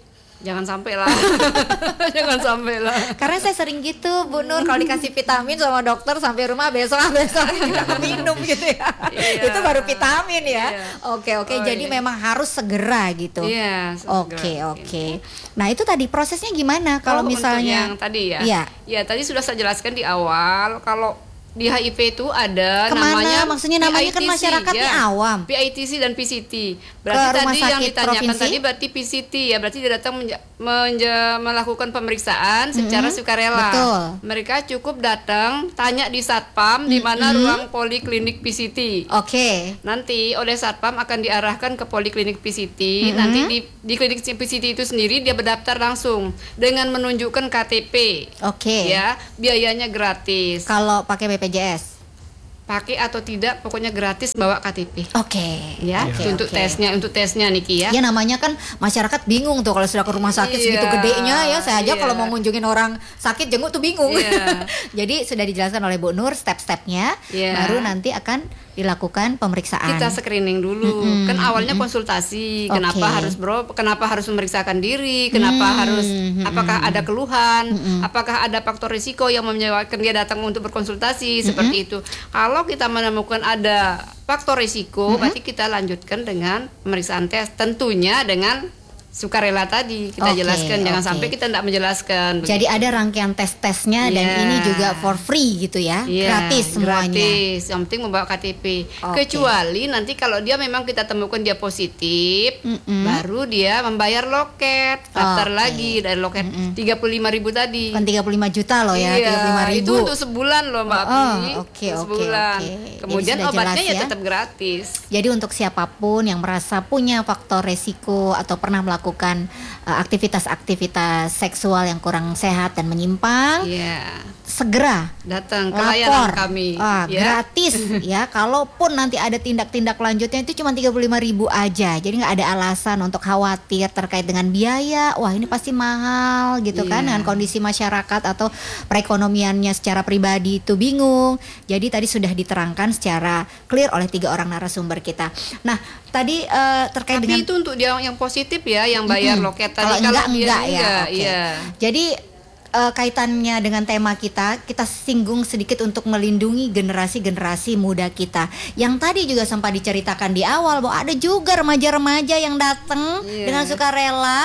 Jangan sampai lah. Jangan sampai lah. Karena saya sering gitu Bu Nur, kalau dikasih vitamin sama dokter sampai rumah besok besok tidak minum gitu ya. Iya. Itu baru vitamin ya. Iya. Oke oke, Oh, jadi iya. memang harus segera gitu. Iya. Oke segera. oke. Nah itu tadi prosesnya gimana kalau untuk misalnya yang tadi ya. Iya. Ya tadi sudah saya jelaskan di awal kalau di H I V itu ada Kemana? namanya Maksudnya namanya kan P I T C, masyarakat nih awam. P I T C dan P C T. Ke Berarti rumah tadi yang sakit ditanyakan provinsi? tadi berarti P C T ya, berarti dia datang menja- menja- melakukan pemeriksaan secara sukarela. betul. Mereka cukup datang tanya di Satpam di mana ruang poliklinik P C T. Oke. Nanti oleh Satpam akan diarahkan ke poliklinik P C T. Nanti di, di klinik P C T itu sendiri dia berdaftar langsung dengan menunjukkan K T P. Oke. Ya, biayanya gratis. Kalau pakai B P J S. Pakai atau tidak, pokoknya gratis bawa K T P. Oke. Ya, Oke, itu untuk oke. tesnya, untuk tesnya Niki ya. Ya namanya kan masyarakat bingung tuh kalau sudah ke rumah sakit Iya, segitu gedenya ya. Saya aja iya. kalau mau ngunjungin orang sakit jenguk tuh bingung. Iya. Jadi sudah dijelaskan oleh Bu Nur step-stepnya, Iya. baru nanti akan dilakukan pemeriksaan. Kita screening dulu. Mm-mm, Kan awalnya konsultasi. Kenapa Oke. harus bro? Kenapa harus memeriksakan diri? Kenapa Mm, harus? mm-mm. Apakah ada keluhan? Apakah ada faktor risiko yang menyebabkan dia datang untuk berkonsultasi? Seperti itu. Kalau kita menemukan ada faktor risiko, berarti kita lanjutkan dengan pemeriksaan tes. Tentunya dengan sukarela tadi kita Oke, jelaskan. Jangan oke. sampai kita tidak menjelaskan. Jadi ada rangkaian tes-tesnya dan Iya. ini juga for free gitu ya, Iya, gratis semuanya. Gratis, yang penting membawa K T P. Oke. Kecuali nanti kalau dia memang kita temukan dia positif, Mm-mm. baru dia membayar loket, daftar Oke. lagi dari loket tiga puluh lima ribu tadi. Bukan tiga puluh lima juta loh ya, Iya, tiga puluh lima ribu. itu untuk sebulan loh Mbak Oh, Api. oke, Untuk oke, sebulan. oke. Kemudian Jadi sudah obatnya jelas ya ya. tetap gratis. Jadi untuk siapapun yang merasa punya faktor resiko atau pernah melakukan uh, aktivitas-aktivitas seksual yang kurang sehat dan menyimpang, Iya, segera datang ke layanan lapor. kami. Ah, ya. gratis ya. Kalaupun nanti ada tindak-tindak lanjutnya itu cuma tiga puluh lima ribu aja. Jadi nggak ada alasan untuk khawatir terkait dengan biaya. Wah, ini pasti mahal gitu kan, Iya. dengan kondisi masyarakat atau perekonomiannya secara pribadi itu bingung. Jadi tadi sudah diterangkan secara clear oleh tiga orang narasumber kita. Nah, tadi eh, terkait Tapi dengan itu untuk dia yang positif ya, yang bayar Mm-mm. loket Kalau tadi. enggak dia enggak ya. enggak, Oke. iya. Jadi eh, kaitannya dengan tema kita, kita singgung sedikit untuk melindungi generasi-generasi muda kita. Yang tadi juga sempat diceritakan di awal bahwa ada juga remaja-remaja yang datang Iya. dengan sukarela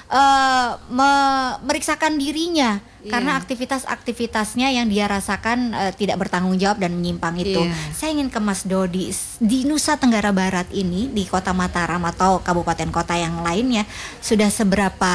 eh, memeriksakan dirinya Iya. karena aktivitas-aktivitasnya yang dia rasakan eh, tidak bertanggung jawab dan menyimpang itu. Iya. Saya ingin ke Mas Dodi, di Nusa Tenggara Barat ini, di Kota Mataram atau kabupaten kota yang lainnya, sudah seberapa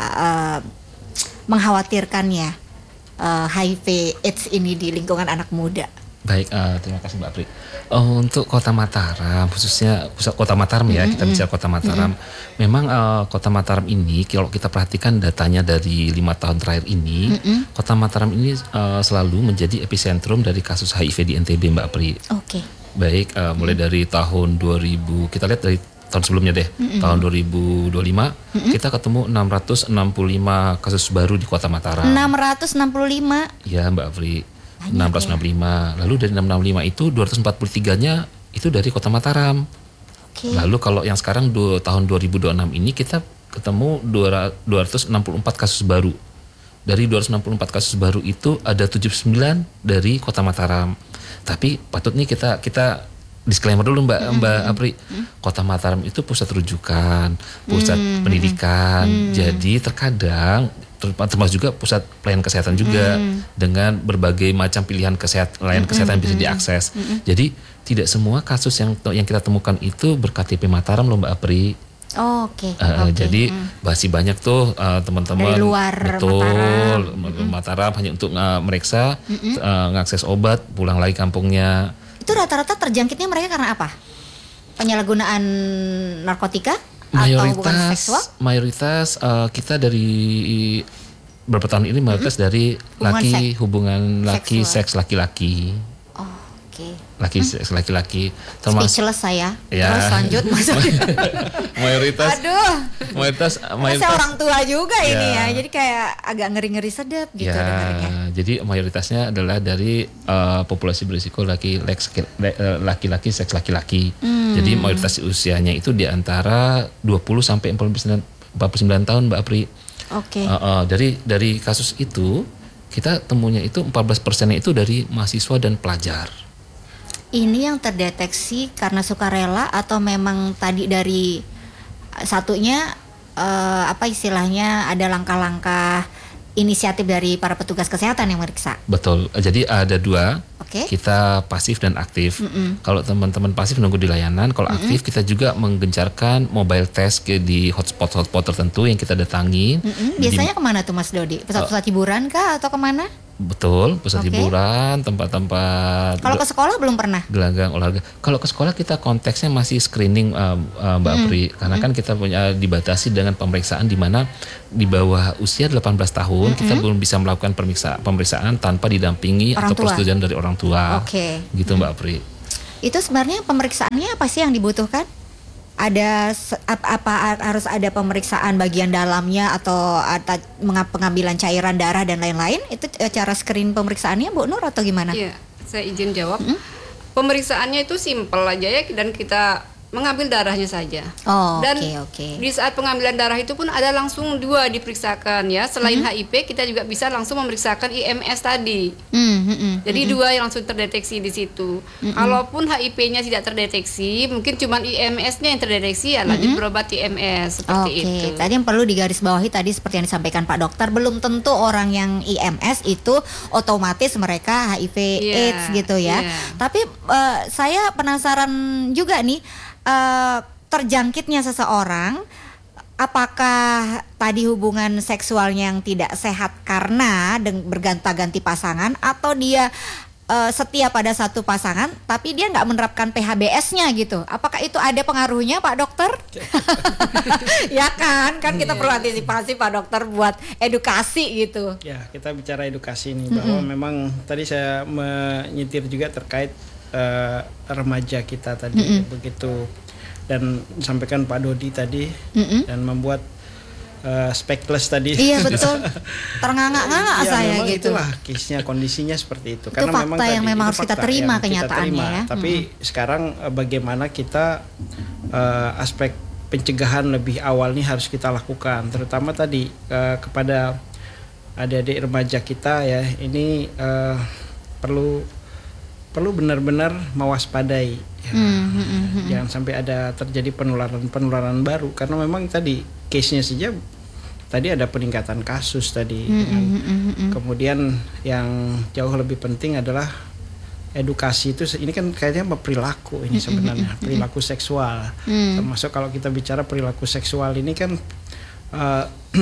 eh, mengkhawatirkannya eh, H I V AIDS ini di lingkungan anak muda? Baik, eh, terima kasih Mbak Pri. Oh, untuk Kota Mataram, khususnya pusat Kota Mataram ya, kita bicara Kota Mataram. Memang eh, Kota Mataram ini, kalau kita perhatikan datanya dari lima tahun terakhir ini, Kota Mataram ini eh, selalu menjadi epicentrum dari kasus H I V di N T B, Mbak Pri. Oke. Baik, eh, mulai dari tahun dua ribu, kita lihat dari tahun sebelumnya deh, tahun dua ribu dua puluh lima, kita ketemu enam ratus enam puluh lima kasus baru di Kota Mataram. enam ratus enam puluh lima. Ya Mbak Pri, enam ratus enam puluh lima. Lalu dari enam ratus enam puluh lima itu dua ratus empat puluh tiga-nya itu dari Kota Mataram. Oke. Lalu kalau yang sekarang du, tahun dua ribu dua puluh enam ini kita ketemu dua ratus enam puluh empat kasus baru. Dari dua ratus enam puluh empat kasus baru itu ada tujuh puluh sembilan dari Kota Mataram. Tapi patut nih kita kita disclaimer dulu Mbak Mbak Apri. Kota Mataram itu pusat rujukan, pusat pendidikan. Jadi terkadang termasuk juga pusat pelayanan kesehatan juga dengan berbagai macam pilihan kesehatan layanan kesehatan yang bisa diakses. Jadi tidak semua kasus yang yang kita temukan itu ber K T P Mataram loh Mbak Apri. Oh, Oke. Uh, oke. Jadi masih banyak tuh uh, teman-teman Dari luar betul Mataram. Mataram hanya untuk uh, meriksa, uh, ngakses obat, pulang lagi kampungnya. Itu rata-rata terjangkitnya mereka karena apa? Penyalahgunaan narkotika atau bukan Mayoritas seksual? mayoritas uh, kita dari beberapa tahun ini mayoritas dari Hubungan laki seks. hubungan laki Seksual. seks laki-laki. Oh, Oke. Laki seks laki-laki termasuk Speechless saya. Ya. Terus lanjut Mas. mayoritas Aduh. mayoritas Karena mayoritas saya orang tua juga ini Ya. ya. Jadi kayak agak ngeri-ngeri sedap gitu ya, dengarnya. jadi mayoritasnya adalah dari uh, populasi berisiko laki laki laki-laki seks laki-laki. Hmm. Jadi mayoritas usianya itu di antara dua puluh sampai empat puluh sembilan tahun Mbak Apri. Oke. Okay. Uh, uh, dari dari kasus itu kita temunya itu empat belas persennya itu dari mahasiswa dan pelajar. Ini yang terdeteksi karena sukarela atau memang tadi dari satunya uh, apa istilahnya ada langkah-langkah inisiatif dari para petugas kesehatan yang meriksa? Betul. Jadi ada dua. Oke. Okay. Kita pasif dan aktif. Mm-mm. Kalau teman-teman pasif nunggu di layanan, kalau Mm-mm. aktif kita juga menggencarkan mobile test ke di hotspot-hotspot tertentu yang kita datangi. Mm-mm. Biasanya di, kemana tuh Mas Dodi? Pusat-pusat hiburan kah atau kemana? Betul, pusat okay. hiburan, tempat-tempat. Kalau ke sekolah belum pernah? Gelanggang olahraga. Kalau ke sekolah kita konteksnya masih screening uh, uh, Mbak mm. Pri, karena mm. kan kita punya dibatasi dengan pemeriksaan di mana di bawah usia delapan belas tahun mm-hmm. kita belum bisa melakukan pemeriksaan pemeriksaan tanpa didampingi orang atau tua. persetujuan dari orang tua. Oke. Okay. Gitu mm. Mbak Pri. Itu sebenarnya pemeriksaannya apa sih yang dibutuhkan? Ada apa, apa harus ada pemeriksaan bagian dalamnya atau ada pengambilan cairan darah dan lain-lain? Itu cara screen pemeriksaannya Bu Nur atau gimana? Iya, saya izin jawab. Hmm? Pemeriksaannya itu simpel aja ya, dan kita mengambil darahnya saja. Oh, dan okay, okay. di saat pengambilan darah itu pun ada langsung dua diperiksakan ya. Selain mm-hmm. H I V kita juga bisa langsung memeriksakan I M S tadi. Mm-hmm. Jadi mm-hmm. dua yang langsung terdeteksi di situ. Mm-hmm. Kalaupun H I V-nya tidak terdeteksi, mungkin cuma I M S-nya yang terdeteksi ya lanjut mm-hmm. berobat I M S seperti okay. itu. Tadi yang perlu digarisbawahi tadi seperti yang disampaikan Pak Dokter, belum tentu orang yang I M S itu otomatis mereka H I V yeah. AIDS gitu ya. Yeah. Tapi uh, saya penasaran juga nih. Uh, terjangkitnya seseorang, apakah tadi hubungan seksualnya yang tidak sehat karena berganti-ganti pasangan, atau dia uh, setia pada satu pasangan tapi dia nggak menerapkan P H B S-nya gitu? Apakah itu ada pengaruhnya Pak Dokter? Ya kan, kan kita perlu antisipasi Pak Dokter buat edukasi gitu. Ya, kita bicara edukasi nih, bahwa mm-hmm. memang tadi saya menyetir juga terkait Uh, remaja kita tadi mm-hmm. begitu, dan disampaikan Pak Dodi tadi mm-hmm. dan membuat uh, speechless tadi. Iya betul, ternganga-nganga ya, saya memang gitu. Itulah case-nya, kondisinya seperti itu. Itu Karena fakta memang yang tadi, memang harus kita terima kenyataannya ya. Tapi hmm. sekarang uh, bagaimana kita uh, aspek pencegahan lebih awal nih harus kita lakukan, terutama tadi uh, kepada adik-adik remaja kita ya. Ini uh, perlu perlu benar-benar mewaspadai ya. hmm, hmm, hmm. Jangan sampai ada terjadi penularan-penularan baru, karena memang tadi case-nya saja tadi ada peningkatan kasus tadi. hmm, dengan, hmm, hmm, hmm. Kemudian yang jauh lebih penting adalah edukasi itu. Ini kan kayaknya perilaku ini sebenarnya, perilaku seksual. hmm. Termasuk kalau kita bicara perilaku seksual ini kan uh,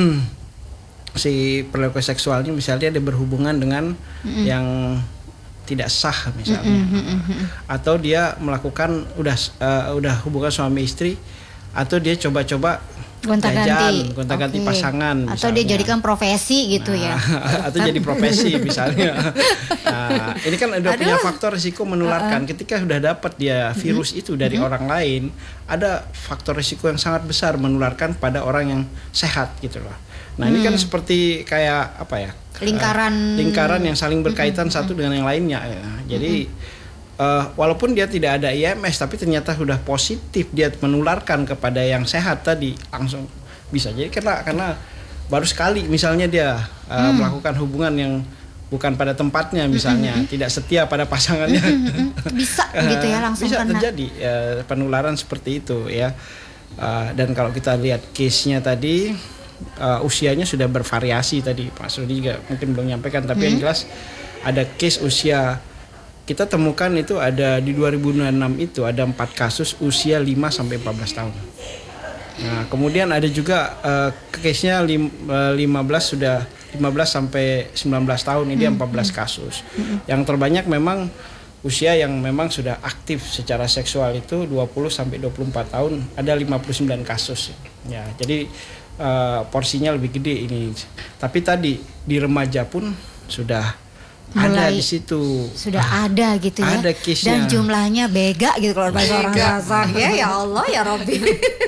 si perilaku seksualnya misalnya dia berhubungan dengan hmm. yang tidak sah misalnya, mm-hmm. atau dia melakukan udah uh, udah hubungan suami istri, atau dia coba-coba gonta-ganti, gonta-ganti okay. pasangan, atau misalnya. Dia jadikan profesi gitu nah, ya, atau jadi profesi misalnya. Nah, ini kan ada punya faktor risiko menularkan. Uh-uh. Ketika sudah dapat dia virus mm-hmm. itu dari mm-hmm. orang lain, ada faktor risiko yang sangat besar menularkan pada orang yang sehat gitu loh. Nah, ini hmm. kan seperti kayak apa ya? Lingkaran uh, lingkaran yang saling berkaitan mm-hmm. satu dengan yang lainnya ya. Jadi mm-hmm. uh, walaupun dia tidak ada I M S tapi ternyata sudah positif, dia menularkan kepada yang sehat tadi, langsung bisa. Jadi karena karena baru sekali misalnya dia uh, mm. melakukan hubungan yang bukan pada tempatnya misalnya, mm-hmm. tidak setia pada pasangannya. Mm-hmm. Bisa gitu ya, langsung bisa kena. terjadi uh, penularan seperti itu ya. Uh, dan kalau kita lihat case-nya tadi, Uh, usianya sudah bervariasi tadi Pak Sudi juga mungkin belum menyampaikan, tapi hmm. yang jelas ada case usia kita temukan itu ada di dua ribu enam itu ada empat kasus usia lima sampai empat belas tahun. Nah, kemudian ada juga uh, case-nya lima belas sudah lima belas sampai sembilan belas tahun, ini hmm. empat belas kasus. Hmm. Yang terbanyak memang usia yang memang sudah aktif secara seksual itu dua puluh sampai dua puluh empat tahun, ada lima puluh sembilan kasus. Ya, jadi Uh, porsinya lebih gede ini. Tapi tadi di remaja pun sudah ada mulai di situ. Sudah ada gitu ya. Ada case-nya. Dan jumlahnya bega gitu kalau bahasa orang Sasak ya. Ya Allah ya Robby.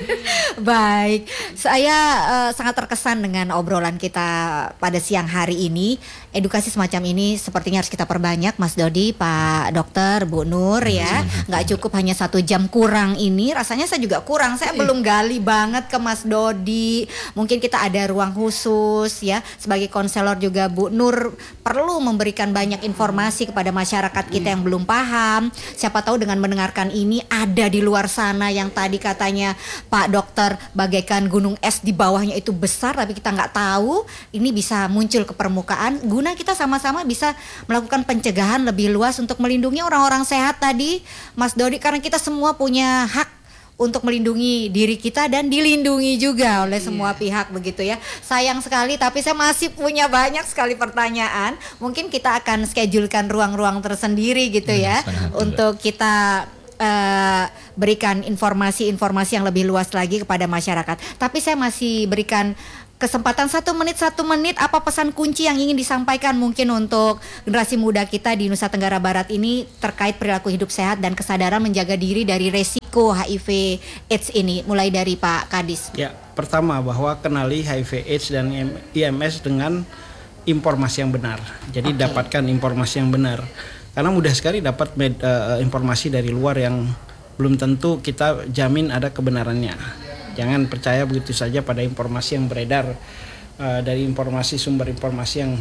Baik, saya uh, sangat terkesan dengan obrolan kita pada siang hari ini. Edukasi semacam ini sepertinya harus kita perbanyak, Mas Dodi, Pak Dokter, Bu Nur ya. Nggak cukup hanya satu jam kurang ini. Rasanya saya juga kurang. Saya belum gali banget ke Mas Dodi. Mungkin kita ada ruang khusus ya. Sebagai konselor juga Bu Nur perlu memberikan banyak informasi kepada masyarakat kita yang belum paham. Siapa tahu dengan mendengarkan ini ada di luar sana yang tadi katanya Pak Dokter bagaikan gunung es di bawahnya itu besar tapi kita nggak tahu. Ini bisa muncul ke permukaan guna kita sama-sama bisa melakukan pencegahan lebih luas untuk melindungi orang-orang sehat tadi Mas Dodi, karena kita semua punya hak untuk melindungi diri kita dan dilindungi juga oleh semua yeah. pihak begitu ya. Sayang sekali tapi saya masih punya banyak sekali pertanyaan. Mungkin kita akan schedulekan ruang-ruang tersendiri gitu hmm, ya untuk kita uh, berikan informasi-informasi yang lebih luas lagi kepada masyarakat. Tapi saya masih berikan kesempatan satu menit satu menit apa pesan kunci yang ingin disampaikan mungkin untuk generasi muda kita di Nusa Tenggara Barat ini terkait perilaku hidup sehat dan kesadaran menjaga diri dari resiko H I V AIDS ini, mulai dari Pak Kadis. Ya, pertama bahwa kenali H I V AIDS dan I M S dengan informasi yang benar. Jadi okay. dapatkan informasi yang benar. Karena mudah sekali dapat med, uh, informasi dari luar yang belum tentu kita jamin ada kebenarannya. Jangan percaya begitu saja pada informasi yang beredar uh, dari informasi sumber informasi yang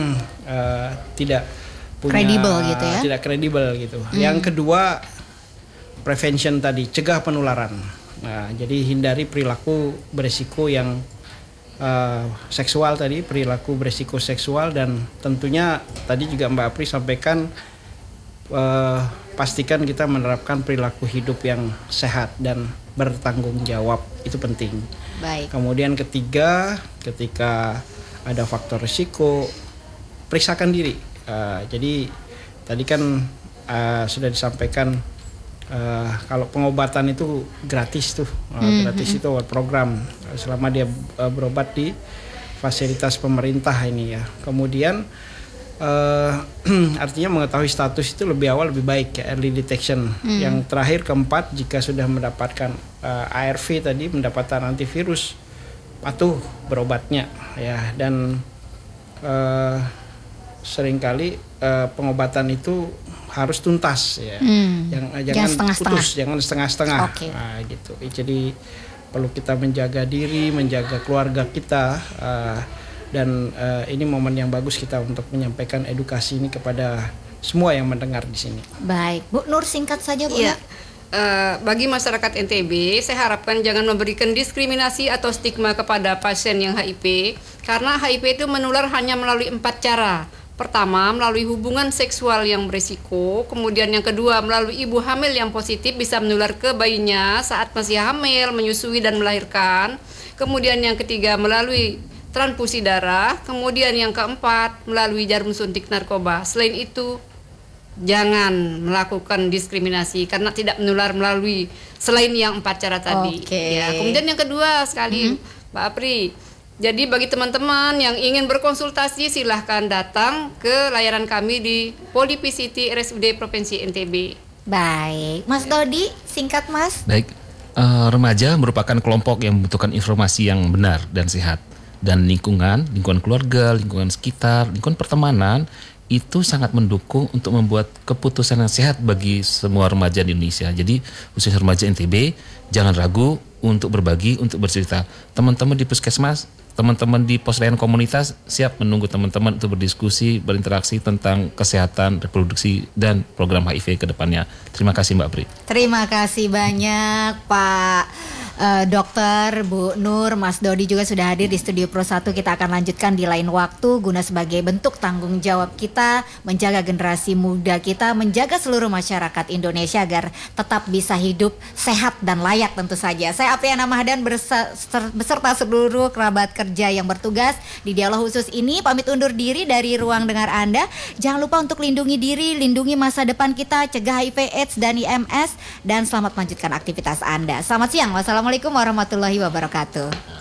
uh, tidak punya kredibel gitu ya. Tidak kredibel gitu. Hmm. Yang kedua, prevention tadi, cegah penularan. Nah, jadi hindari perilaku beresiko yang uh, seksual tadi, perilaku beresiko seksual, dan tentunya tadi juga Mbak Apri sampaikan uh, pastikan kita menerapkan perilaku hidup yang sehat dan bertanggung jawab, itu penting. Baik. Kemudian ketiga, ketika ada faktor risiko, periksakan diri. Uh, jadi tadi kan uh, sudah disampaikan uh, kalau pengobatan itu gratis tuh, uh, mm-hmm. gratis itu program selama dia uh, berobat di fasilitas pemerintah ini ya. Kemudian Uh, artinya mengetahui status itu lebih awal lebih baik ya, early detection. Hmm. Yang terakhir keempat, jika sudah mendapatkan uh, A R V tadi, mendapatkan antivirus, patuh berobatnya ya. Dan uh, seringkali uh, pengobatan itu harus tuntas ya. Hmm. Yang uh, jangan setengah-setengah. putus, jangan setengah-setengah. Okay. Nah, gitu. Jadi perlu kita menjaga diri, menjaga keluarga kita. Uh, Dan uh, ini momen yang bagus kita untuk menyampaikan edukasi ini kepada semua yang mendengar di sini. Baik, Bu Nur, singkat saja Bu. Iya. Uh, bagi masyarakat N T B, saya harapkan jangan memberikan diskriminasi atau stigma kepada pasien yang H I V, karena H I V itu menular hanya melalui empat cara. Pertama, melalui hubungan seksual yang berisiko. Kemudian yang kedua, melalui ibu hamil yang positif bisa menular ke bayinya saat masih hamil, menyusui dan melahirkan. Kemudian yang ketiga, melalui transfusi darah. Kemudian yang keempat, melalui jarum suntik narkoba. Selain itu, jangan melakukan diskriminasi karena tidak menular melalui selain yang empat cara tadi. Okay. Ya, kemudian yang kedua sekali, mm-hmm. Mbak Apri, jadi bagi teman-teman yang ingin berkonsultasi, silahkan datang ke layanan kami di Poli P C T R S U D Provinsi N T B. Baik, Mas Dodi, singkat Mas. Baik, uh, remaja merupakan kelompok yang membutuhkan informasi yang benar dan sehat. Dan lingkungan, lingkungan keluarga, lingkungan sekitar, lingkungan pertemanan itu sangat mendukung untuk membuat keputusan yang sehat bagi semua remaja di Indonesia. Jadi khususnya remaja N T B, jangan ragu untuk berbagi, untuk bercerita. Teman-teman di puskesmas, teman-teman di pos layanan komunitas siap menunggu teman-teman untuk berdiskusi, berinteraksi tentang kesehatan reproduksi dan program H I V ke depannya. Terima kasih Mbak Pri. Terima kasih banyak Pak Uh, Dokter, Bu Nur, Mas Dodi juga sudah hadir di Studio Pro satu. Kita akan lanjutkan di lain waktu guna sebagai bentuk tanggung jawab kita menjaga generasi muda kita, menjaga seluruh masyarakat Indonesia agar tetap bisa hidup sehat dan layak tentu saja. Saya Apriana Mahdan beserta seluruh kerabat kerja yang bertugas di dialog khusus ini pamit undur diri dari ruang dengar Anda. Jangan lupa untuk lindungi diri, lindungi masa depan kita, cegah H I V AIDS dan I M S, dan selamat melanjutkan aktivitas Anda. Selamat siang. Wassalamualaikum warahmatullahi wabarakatuh.